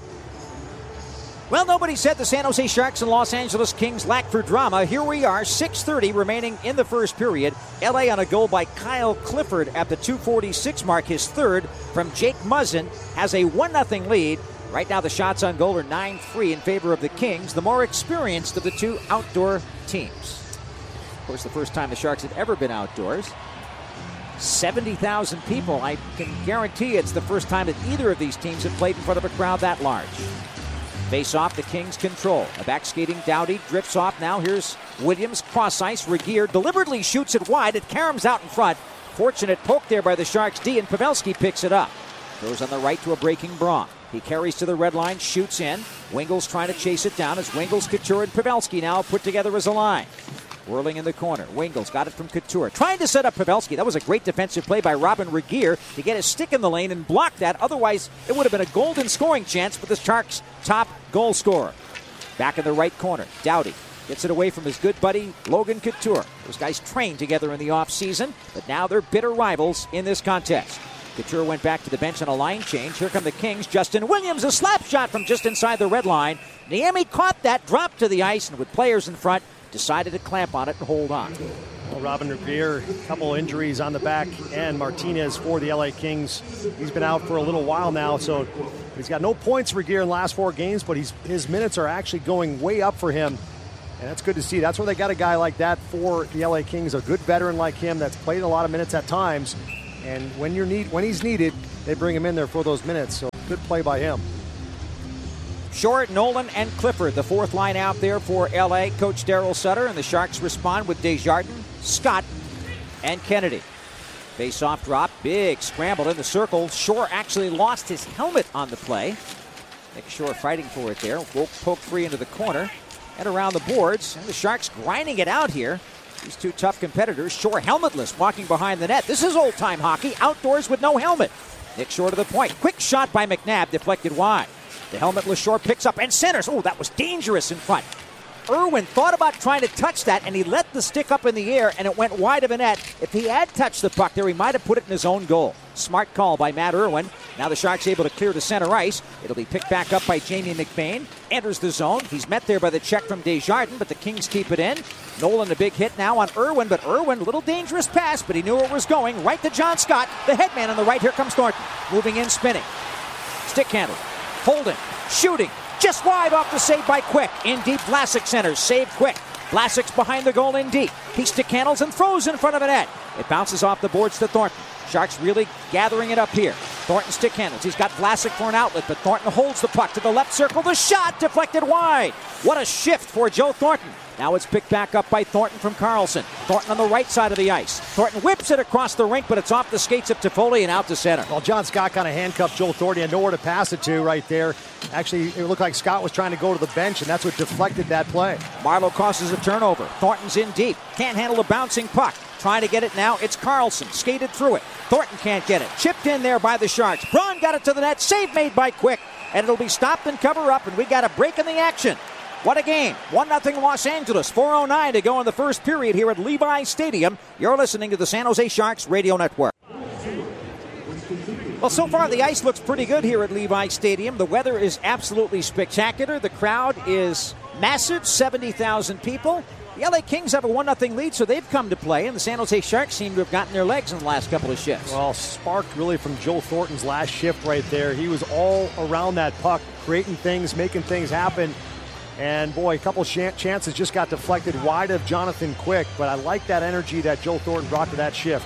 Well, nobody said the San Jose Sharks and Los Angeles Kings lack for drama. Here we are, six thirty remaining in the first period. L A on a goal by Kyle Clifford at the two forty-six mark. His third from Jake Muzzin has a one nothing lead. Right now the shots on goal are nine three in favor of the Kings, the more experienced of the two outdoor teams. Of course, the first time the Sharks had ever been outdoors. seventy thousand people. I can guarantee it's the first time that either of these teams have played in front of a crowd that large. Face off, the Kings control. A back skating Doughty drifts off now. Here's Williams, cross ice. Regeer deliberately shoots it wide. It caroms out in front. Fortunate poke there by the Sharks D, and Pavelski picks it up. Goes on the right to a breaking Braun. He carries to the red line, shoots in. Wingels trying to chase it down as Wingels, Couture, and Pavelski now put together as a line. Whirling in the corner. Wingels got it from Couture. Trying to set up Pavelski. That was a great defensive play by Robin Regeer to get his stick in the lane and block that. Otherwise, it would have been a golden scoring chance for the Sharks' top goal scorer. Back in the right corner. Doughty Gets it away from his good buddy, Logan Couture. Those guys trained together in the offseason, but now they're bitter rivals in this contest. Couture went back to the bench on a line change. Here come the Kings. Justin Williams, a slap shot from just inside the red line. Niemi caught that, dropped to the ice, and with players in front, decided to clamp on it and hold on. Well, Robin Regehr, a couple injuries on the back end. Martinez for the L A Kings. He's been out for a little while now, so he's got no points for Regehr in the last four games, but he's, his minutes are actually going way up for him. And that's good to see. That's where they got a guy like that for the L A Kings, a good veteran like him that's played a lot of minutes at times. And when you're need, when he's needed, they bring him in there for those minutes. So good play by him. Short, Nolan, and Clifford, the fourth line out there for L A. Coach Daryl Sutter, and the Sharks respond with Desjardins, Scott, and Kennedy. Face-off drop, big scramble in the circle. Shore actually lost his helmet on the play. Nick Shore fighting for it there. Woke poke free into the corner and around the boards. And the Sharks grinding it out here. These two tough competitors. Shore helmetless, walking behind the net. This is old-time hockey, outdoors with no helmet. Nick Shore to the point. Quick shot by McNabb, deflected wide. The helmetless Shore picks up and centers. Oh, that was dangerous in front. Irwin thought about trying to touch that, and he let the stick up in the air, and it went wide of a net. If he had touched the puck there, he might have put it in his own goal. Smart call by Matt Irwin. Now the Sharks able to clear to center ice. It'll be picked back up by Jamie McBain. Enters the zone. He's met there by the check from Desjardins, but the Kings keep it in. Nolan a big hit now on Irwin, but Irwin, a little dangerous pass, but he knew it was going. Right to John Scott, the headman on the right. Here comes Thornton. Moving in, spinning. Stick handle. Holding. Shooting. Just wide off the save by Quick. In deep, Vlasic centers. Save Quick. Vlasic's behind the goal in deep. He stick handles and throws in front of a net. It bounces off the boards to Thornton. Sharks really gathering it up here. Thornton stick handles. He's got Vlasic for an outlet, but Thornton holds the puck to the left circle. The shot deflected wide. What a shift for Joe Thornton. Now it's picked back up by Thornton from Carlson. Thornton on the right side of the ice. Thornton whips it across the rink, but it's off the skates of Toffoli and out to center. Well, John Scott kind of handcuffed Joe Thornton. He had nowhere to pass it to right there. Actually, it looked like Scott was trying to go to the bench, and that's what deflected that play. Marlowe causes a turnover. Thornton's in deep. Can't handle a bouncing puck. Trying to get it now. It's Carlson. Skated through it. Thornton can't get it. Chipped in there by the Sharks. Braun got it to the net. Save made by Quick. And it'll be stopped and cover up, and we got a break in the action. What a game. one nothing Los Angeles. four oh nine to go in the first period here at Levi Stadium. You're listening to the San Jose Sharks Radio Network. Well, so far the ice looks pretty good here at Levi Stadium. The weather is absolutely spectacular. The crowd is massive, seventy thousand people. The L A Kings have a one nothing lead, so they've come to play, and the San Jose Sharks seem to have gotten their legs in the last couple of shifts. Well, sparked really from Joe Thornton's last shift right there. He was all around that puck, creating things, making things happen. And, boy, a couple ch- chances just got deflected wide of Jonathan Quick, but I like that energy that Joe Thornton brought to that shift.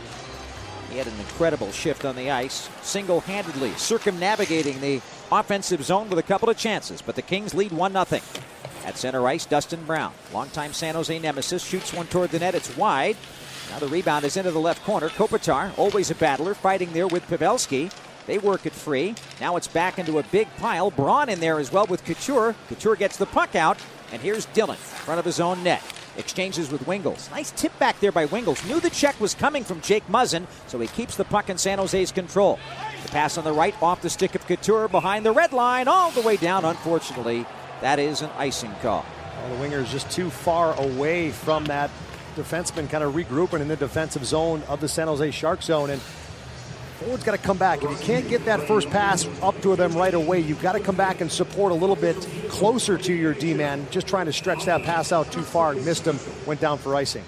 He had an incredible shift on the ice, single-handedly circumnavigating the offensive zone with a couple of chances, but the Kings lead one nothing. At center ice, Dustin Brown, longtime San Jose nemesis, shoots one toward the net. It's wide. Now the rebound is into the left corner. Kopitar, always a battler, fighting there with Pavelski. They work it free. Now it's back into a big pile. Braun in there as well with Couture. Couture gets the puck out, and here's Dillon in front of his own net. Exchanges with Wingles. Nice tip back there by Wingles. Knew the check was coming from Jake Muzzin, so he keeps the puck in San Jose's control. The pass on the right off the stick of Couture behind the red line, all the way down. Unfortunately, that is an icing call. Well, the winger is just too far away from that defenseman, kind of regrouping in the defensive zone of the San Jose Shark zone. And forward's got to come back. If you can't get that first pass up to them right away, you've got to come back and support a little bit closer to your D-man. Just trying to stretch that pass out too far. Missed him, went down for icing.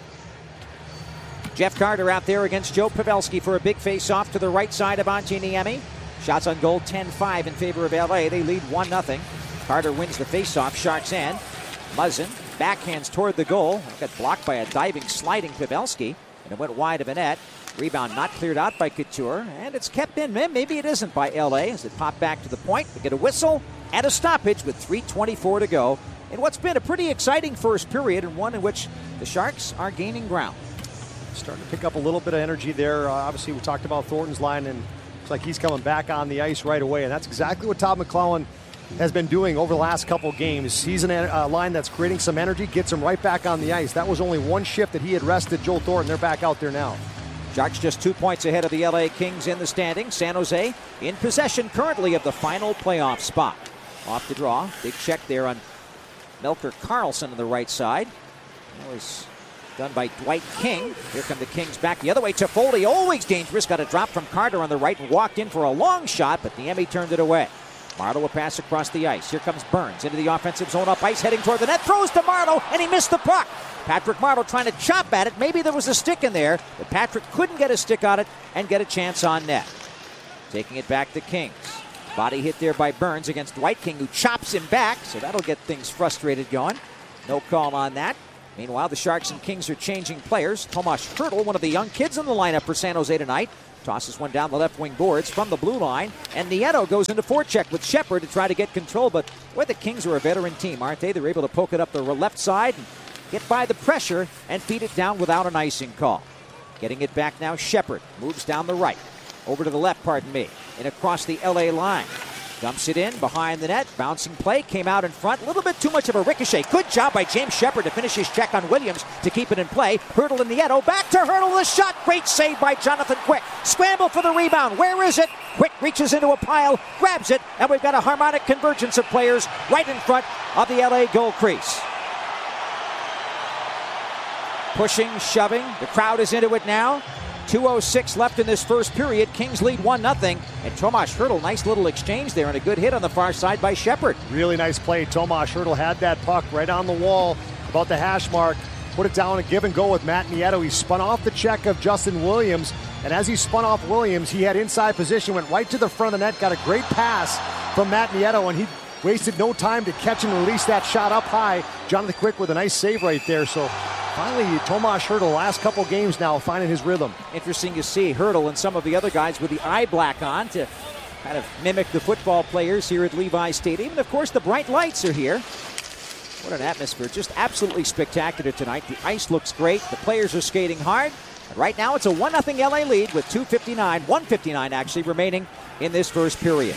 Jeff Carter out there against Joe Pavelski for a big face-off to the right side of Antti Niemi. Shots on goal ten five in favor of L A. They lead one nothing. Carter wins the face-off. Sharks end. Muzzin backhands toward the goal. Got blocked by a diving, sliding Pavelski, and it went wide of a net. Rebound not cleared out by Couture, and it's kept in. Maybe it isn't by L A as it popped back to the point. We get a whistle and a stoppage with three twenty-four to go in what's been a pretty exciting first period, and one in which the Sharks are gaining ground. Starting to pick up a little bit of energy there. Uh, obviously, we talked about Thornton's line, and looks like he's coming back on the ice right away, and that's exactly what Todd McLellan has been doing over the last couple games. He's a uh, line that's creating some energy, gets him right back on the ice. That was only one shift that he had rested Joe Thornton. They're back out there now. Sharks just two points ahead of the L A Kings in the standings. San Jose in possession currently of the final playoff spot. Off the draw. Big check there on Melker Carlson on the right side. That was done by Dwight King. Here come the Kings back the other way. Toffoli, always dangerous. Got a drop from Carter on the right and walked in for a long shot, but Niemi turned it away. Marleau will pass across the ice. Here comes Burns into the offensive zone up ice, heading toward the net. Throws to Marleau, and he missed the puck. Patrick Marleau trying to chop at it. Maybe there was a stick in there, but Patrick couldn't get a stick on it and get a chance on net. Taking it back to Kings. Body hit there by Burns against Dwight King, who chops him back, so that'll get things frustrated going. No call on that. Meanwhile, the Sharks and Kings are changing players. Tomas Hertl, one of the young kids in the lineup for San Jose tonight, tosses one down the left wing boards from the blue line, and Nieto goes into forecheck with Shepard to try to get control, but boy, the Kings are a veteran team, aren't they? They're able to poke it up the left side and get by the pressure and feed it down without an icing call. Getting it back now, Shepard moves down the right, over to the left, pardon me, and across the L A line. Dumps it in behind the net. Bouncing play. Came out in front. A little bit too much of a ricochet. Good job by James Shepard to finish his check on Williams to keep it in play. Hertl and Nieto. Back to Hertl. The shot. Great save by Jonathan Quick. Scramble for the rebound. Where is it? Quick reaches into a pile. Grabs it. And we've got a harmonic convergence of players right in front of the L A goal crease. Pushing, shoving. The crowd is into it now. two oh six left in this first period. Kings lead one nothing. And Tomas Hertl, nice little exchange there and a good hit on the far side by Shepard. Really nice play. Tomas Hertl had that puck right on the wall about the hash mark. Put it down and give and go with Matt Nieto. He spun off the check of Justin Williams. And as he spun off Williams, he had inside position, went right to the front of the net, got a great pass from Matt Nieto, and he wasted no time to catch and release that shot up high. Jonathan Quick with a nice save right there. So finally, Tomas Hertl, last couple games now, finding his rhythm. Interesting to see Hertl and some of the other guys with the eye black on to kind of mimic the football players here at Levi Stadium. And, of course, the bright lights are here. What an atmosphere. Just absolutely spectacular tonight. The ice looks great. The players are skating hard. And right now, it's a one nothing L A lead with two fifty-nine, one fifty-nine actually, remaining in this first period.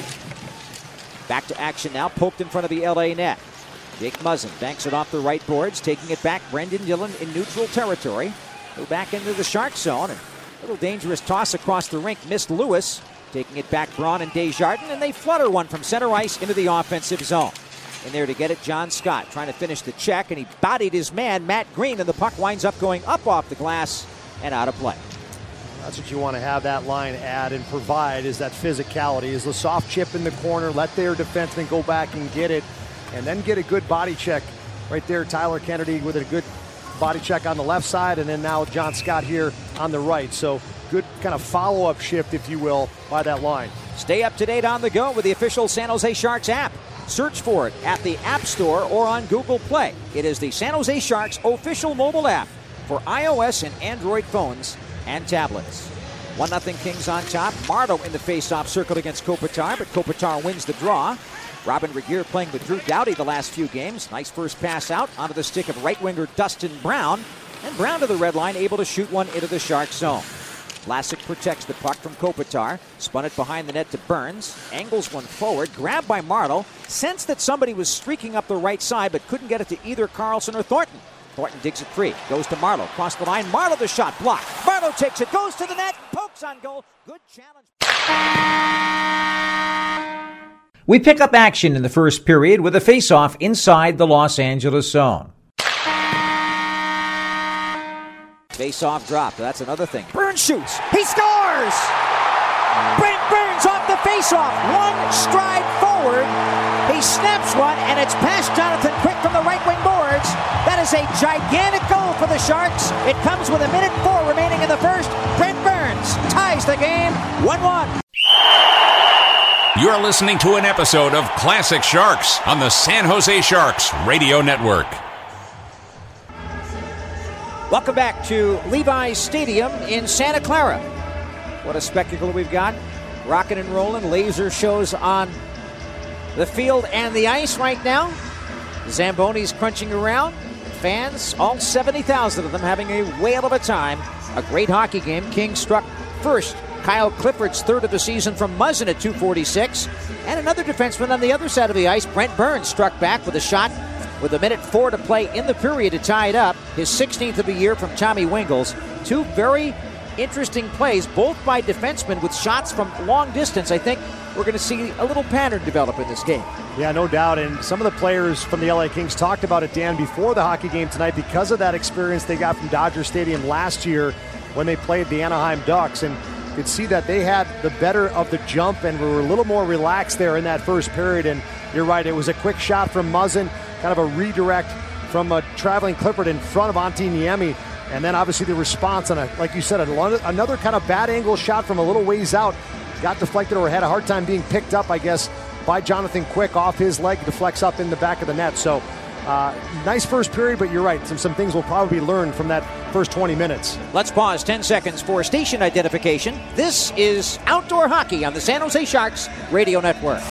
Back to action now, poked in front of the L A net. Jake Muzzin banks it off the right boards, taking it back. Brendan Dillon in neutral territory. Go back into the Shark zone. And a little dangerous toss across the rink. Missed Lewis. Taking it back, Braun and Desjardins. And they flutter one from center ice into the offensive zone. In there to get it, John Scott trying to finish the check. And he bodied his man, Matt Green. And the puck winds up going up off the glass and out of play. That's what you want to have that line add and provide, is that physicality, is the soft chip in the corner, let their defenseman go back and get it, and then get a good body check right there. Tyler Kennedy with a good body check on the left side, and then now John Scott here on the right. So good kind of follow-up shift, if you will, by that line. Stay up to date on the go with the official San Jose Sharks app. Search for it at the App Store or on Google Play. It is the San Jose Sharks official mobile app for iOS and Android phones and tablets. one nothing Kings on top. Marleau in the face-off circle against Kopitar, but Kopitar wins the draw. Robin Regeer playing with Drew Doughty the last few games. Nice first pass out onto the stick of right winger Dustin Brown. And Brown to the red line, able to shoot one into the Shark zone. Vlasic protects the puck from Kopitar. Spun it behind the net to Burns. Angles one forward. Grabbed by Marleau. Sensed that somebody was streaking up the right side, but couldn't get it to either Carlson or Thornton. Thornton digs it free. Goes to Marleau. Cross the line. Marleau the shot. Blocked. Marleau takes it. Goes to the net. Pokes on goal. Good challenge. We pick up action in the first period with a face-off inside the Los Angeles zone. Face-off drop. That's another thing. Burns shoots. He scores! Brent Burns off the face-off. One stride forward. He snaps one, and it's past Jonathan Quick from the right wing boards. That is a gigantic goal for the Sharks. It comes with a minute four remaining in the first. Brent Burns ties the game one one. You're listening to an episode of Classic Sharks on the San Jose Sharks Radio Network. Welcome back to Levi's Stadium in Santa Clara. What a spectacle we've got. Rocking and rolling. Laser shows on the field and the ice right now. Zamboni's crunching around. Fans, all seventy thousand of them, having a whale of a time. A great hockey game. King struck first. Kyle Clifford's third of the season from Muzzin at two forty-six. And another defenseman on the other side of the ice, Brent Burns, struck back with a shot with a minute four to play in the period to tie it up. His sixteenth of the year from Tommy Wingles. Two very interesting plays, both by defensemen with shots from long distance. I think we're going to see a little pattern develop in this game. Yeah, no doubt. And some of the players from the L A Kings talked about it, Dan, before the hockey game tonight because of that experience they got from Dodger Stadium last year when they played the Anaheim Ducks. And you could see that they had the better of the jump and were a little more relaxed there in that first period. And you're right, it was a quick shot from Muzzin, kind of a redirect from a traveling Clifford in front of Antti Niemi. And then obviously the response on, a, like you said, another kind of bad angle shot from a little ways out. Got deflected or had a hard time being picked up, I guess, by Jonathan Quick off his leg, deflects up in the back of the net. So uh, nice first period, but you're right. Some, some things will probably be learned from that first twenty minutes. Let's pause ten seconds for station identification. This is Outdoor Hockey on the San Jose Sharks Radio Network.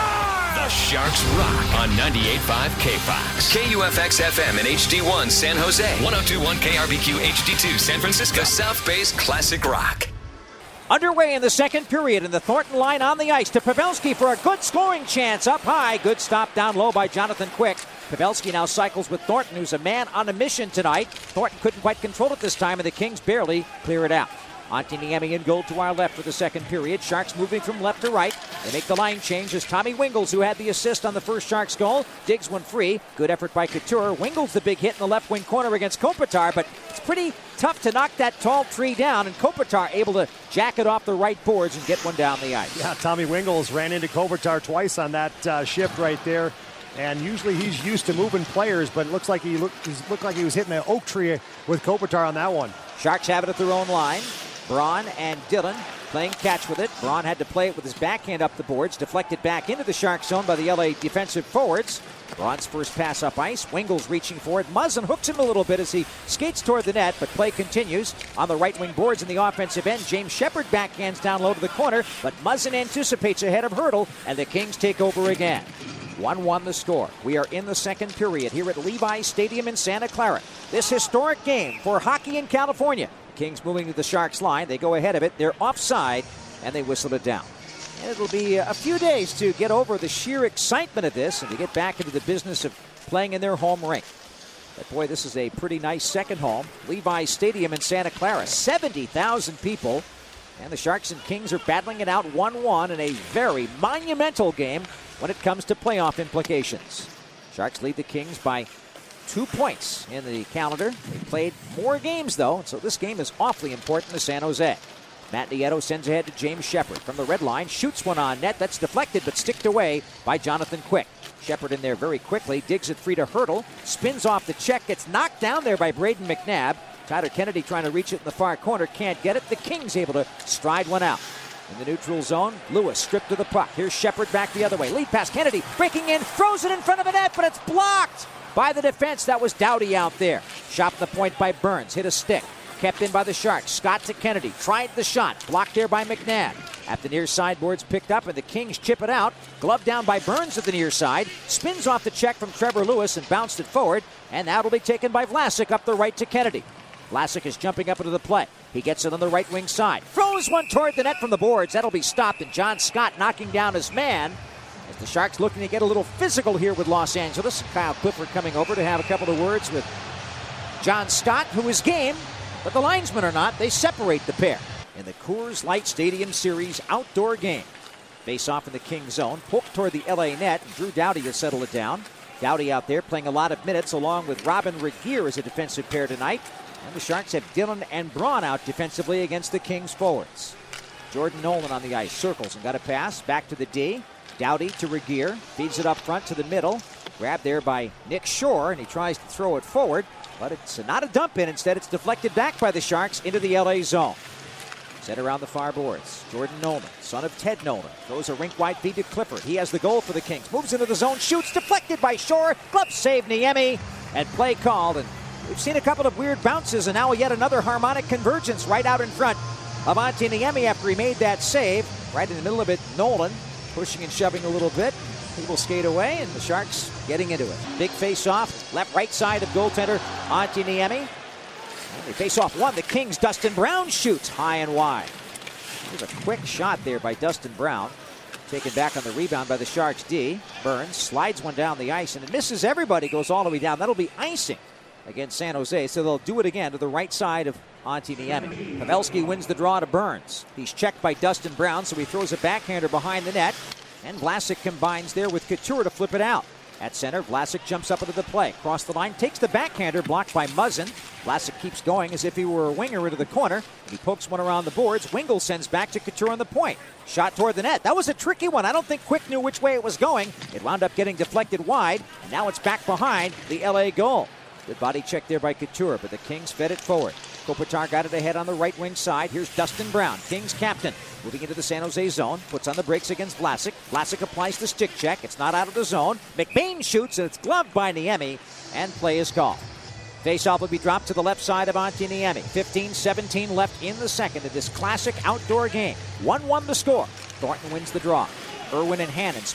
The Sharks rock on ninety-eight point five K Fox. K U F X F M and H D one San Jose. one oh two point one K R B Q H D two San Francisco. South Bay's classic rock. Underway in the second period, and the Thornton line on the ice to Pavelski for a good scoring chance up high. Good stop down low by Jonathan Quick. Pavelski now cycles with Thornton, who's a man on a mission tonight. Thornton couldn't quite control it this time, and the Kings barely clear it out. Antti Niemi in goal to our left for the second period. Sharks moving from left to right. They make the line change as Tommy Wingels, who had the assist on the first Sharks goal, digs one free. Good effort by Couture. Wingels the big hit in the left wing corner against Kopitar, but it's pretty tough to knock that tall tree down, and Kopitar able to jack it off the right boards and get one down the ice. Yeah, Tommy Wingels ran into Kopitar twice on that uh, shift right there. And usually he's used to moving players, but it looks like he looked, looked like he was hitting an oak tree with Kopitar on that one. Sharks have it at their own line. Braun and Dillon playing catch with it. Braun had to play it with his backhand up the boards, deflected back into the Shark zone by the L A defensive forwards. Braun's first pass up ice. Wingels reaching for it. Muzzin hooks him a little bit as he skates toward the net, but play continues on the right wing boards in the offensive end. James Shepard backhands down low to the corner, but Muzzin anticipates ahead of Hurdle, and the Kings take over again. one one the score. We are in the second period here at Levi Stadium in Santa Clara. This historic game for hockey in California. Kings moving to the Sharks line. They go ahead of it. They're offside, and they whistle it down. And it'll be a few days to get over the sheer excitement of this and to get back into the business of playing in their home rink. But boy, this is a pretty nice second home. Levi Stadium in Santa Clara, seventy thousand people. And the Sharks and Kings are battling it out one one in a very monumental game when it comes to playoff implications. Sharks lead the Kings by two points in the calendar. They played more games, though, so this game is awfully important to San Jose. Matt Nieto sends ahead to James Shepard from the red line, shoots one on net. That's deflected but sticked away by Jonathan Quick. Shepard in there very quickly, digs it free to Hurdle, spins off the check, gets knocked down there by Braden McNabb. Tyler Kennedy trying to reach it in the far corner, can't get it. The Kings able to stride one out. In the neutral zone, Lewis stripped to the puck. Here's Shepard back the other way. Lead pass, Kennedy breaking in, throws it in front of the net, but it's blocked by the defense. That was Doughty out there. Shot from the point by Burns, hit a stick. Kept in by the Sharks. Scott to Kennedy. Tried the shot. Blocked there by McNabb. At the near sideboards picked up, and the Kings chip it out. Glove down by Burns at the near side. Spins off the check from Trevor Lewis and bounced it forward. And that'll be taken by Vlasic up the right to Kennedy. Vlasic is jumping up into the play. He gets it on the right wing side. Throws one toward the net from the boards. That'll be stopped, and John Scott knocking down his man. As the Sharks looking to get a little physical here with Los Angeles. Kyle Clifford coming over to have a couple of words with John Scott, who is game, but the linesmen are not. They separate the pair in the Coors Light Stadium Series outdoor game. Face off in the King zone, poked toward the L A net. Drew Doughty has settled it down. Doughty out there playing a lot of minutes along with Robin Regeer as a defensive pair tonight. And the Sharks have Dillon and Braun out defensively against the Kings forwards. Jordan Nolan on the ice, circles and got a pass back to the D. Doughty to Regeer, feeds it up front to the middle. Grabbed there by Nick Shore, and he tries to throw it forward, but it's not a dump in. Instead, it's deflected back by the Sharks into the L A zone. Set around the far boards. Jordan Nolan, son of Ted Nolan, throws a rink-wide feed to Clifford. He has the goal for the Kings. Moves into the zone, shoots, deflected by Shore. Glove save Niemi, and play called. And we've seen a couple of weird bounces, and now yet another harmonic convergence right out in front of Antti Niemi after he made that save. Right in the middle of it, Nolan pushing and shoving a little bit. He will skate away, and the Sharks getting into it. Big face-off, left right side of goaltender Antti Niemi. And they face off one. The Kings, Dustin Brown shoots high and wide. There's a quick shot there by Dustin Brown. Taken back on the rebound by the Sharks D. Burns slides one down the ice, and it misses everybody, goes all the way down. That'll be icing against San Jose, so they'll do it again to the right side of Antti Niemi. Pavelski wins the draw to Burns. He's checked by Dustin Brown, so he throws a backhander behind the net. And Vlasic combines there with Couture to flip it out. At center, Vlasic jumps up into the play. Across the line, takes the backhander, blocked by Muzzin. Vlasic keeps going as if he were a winger into the corner. He pokes one around the boards. Wingle sends back to Couture on the point. Shot toward the net. That was a tricky one. I don't think Quick knew which way it was going. It wound up getting deflected wide, and now it's back behind the L A goal. Good body check there by Couture, but the Kings fed it forward. Kopitar got it ahead on the right wing side. Here's Dustin Brown, Kings captain, moving into the San Jose zone. Puts on the brakes against Vlasic. Vlasic applies the stick check. It's not out of the zone. McBain shoots, and it's gloved by Niemi, and play is called. Faceoff will be dropped to the left side of Antti Niemi. fifteen seventeen left in the second of this classic outdoor game. one one the score. Thornton wins the draw. Irwin and Hannon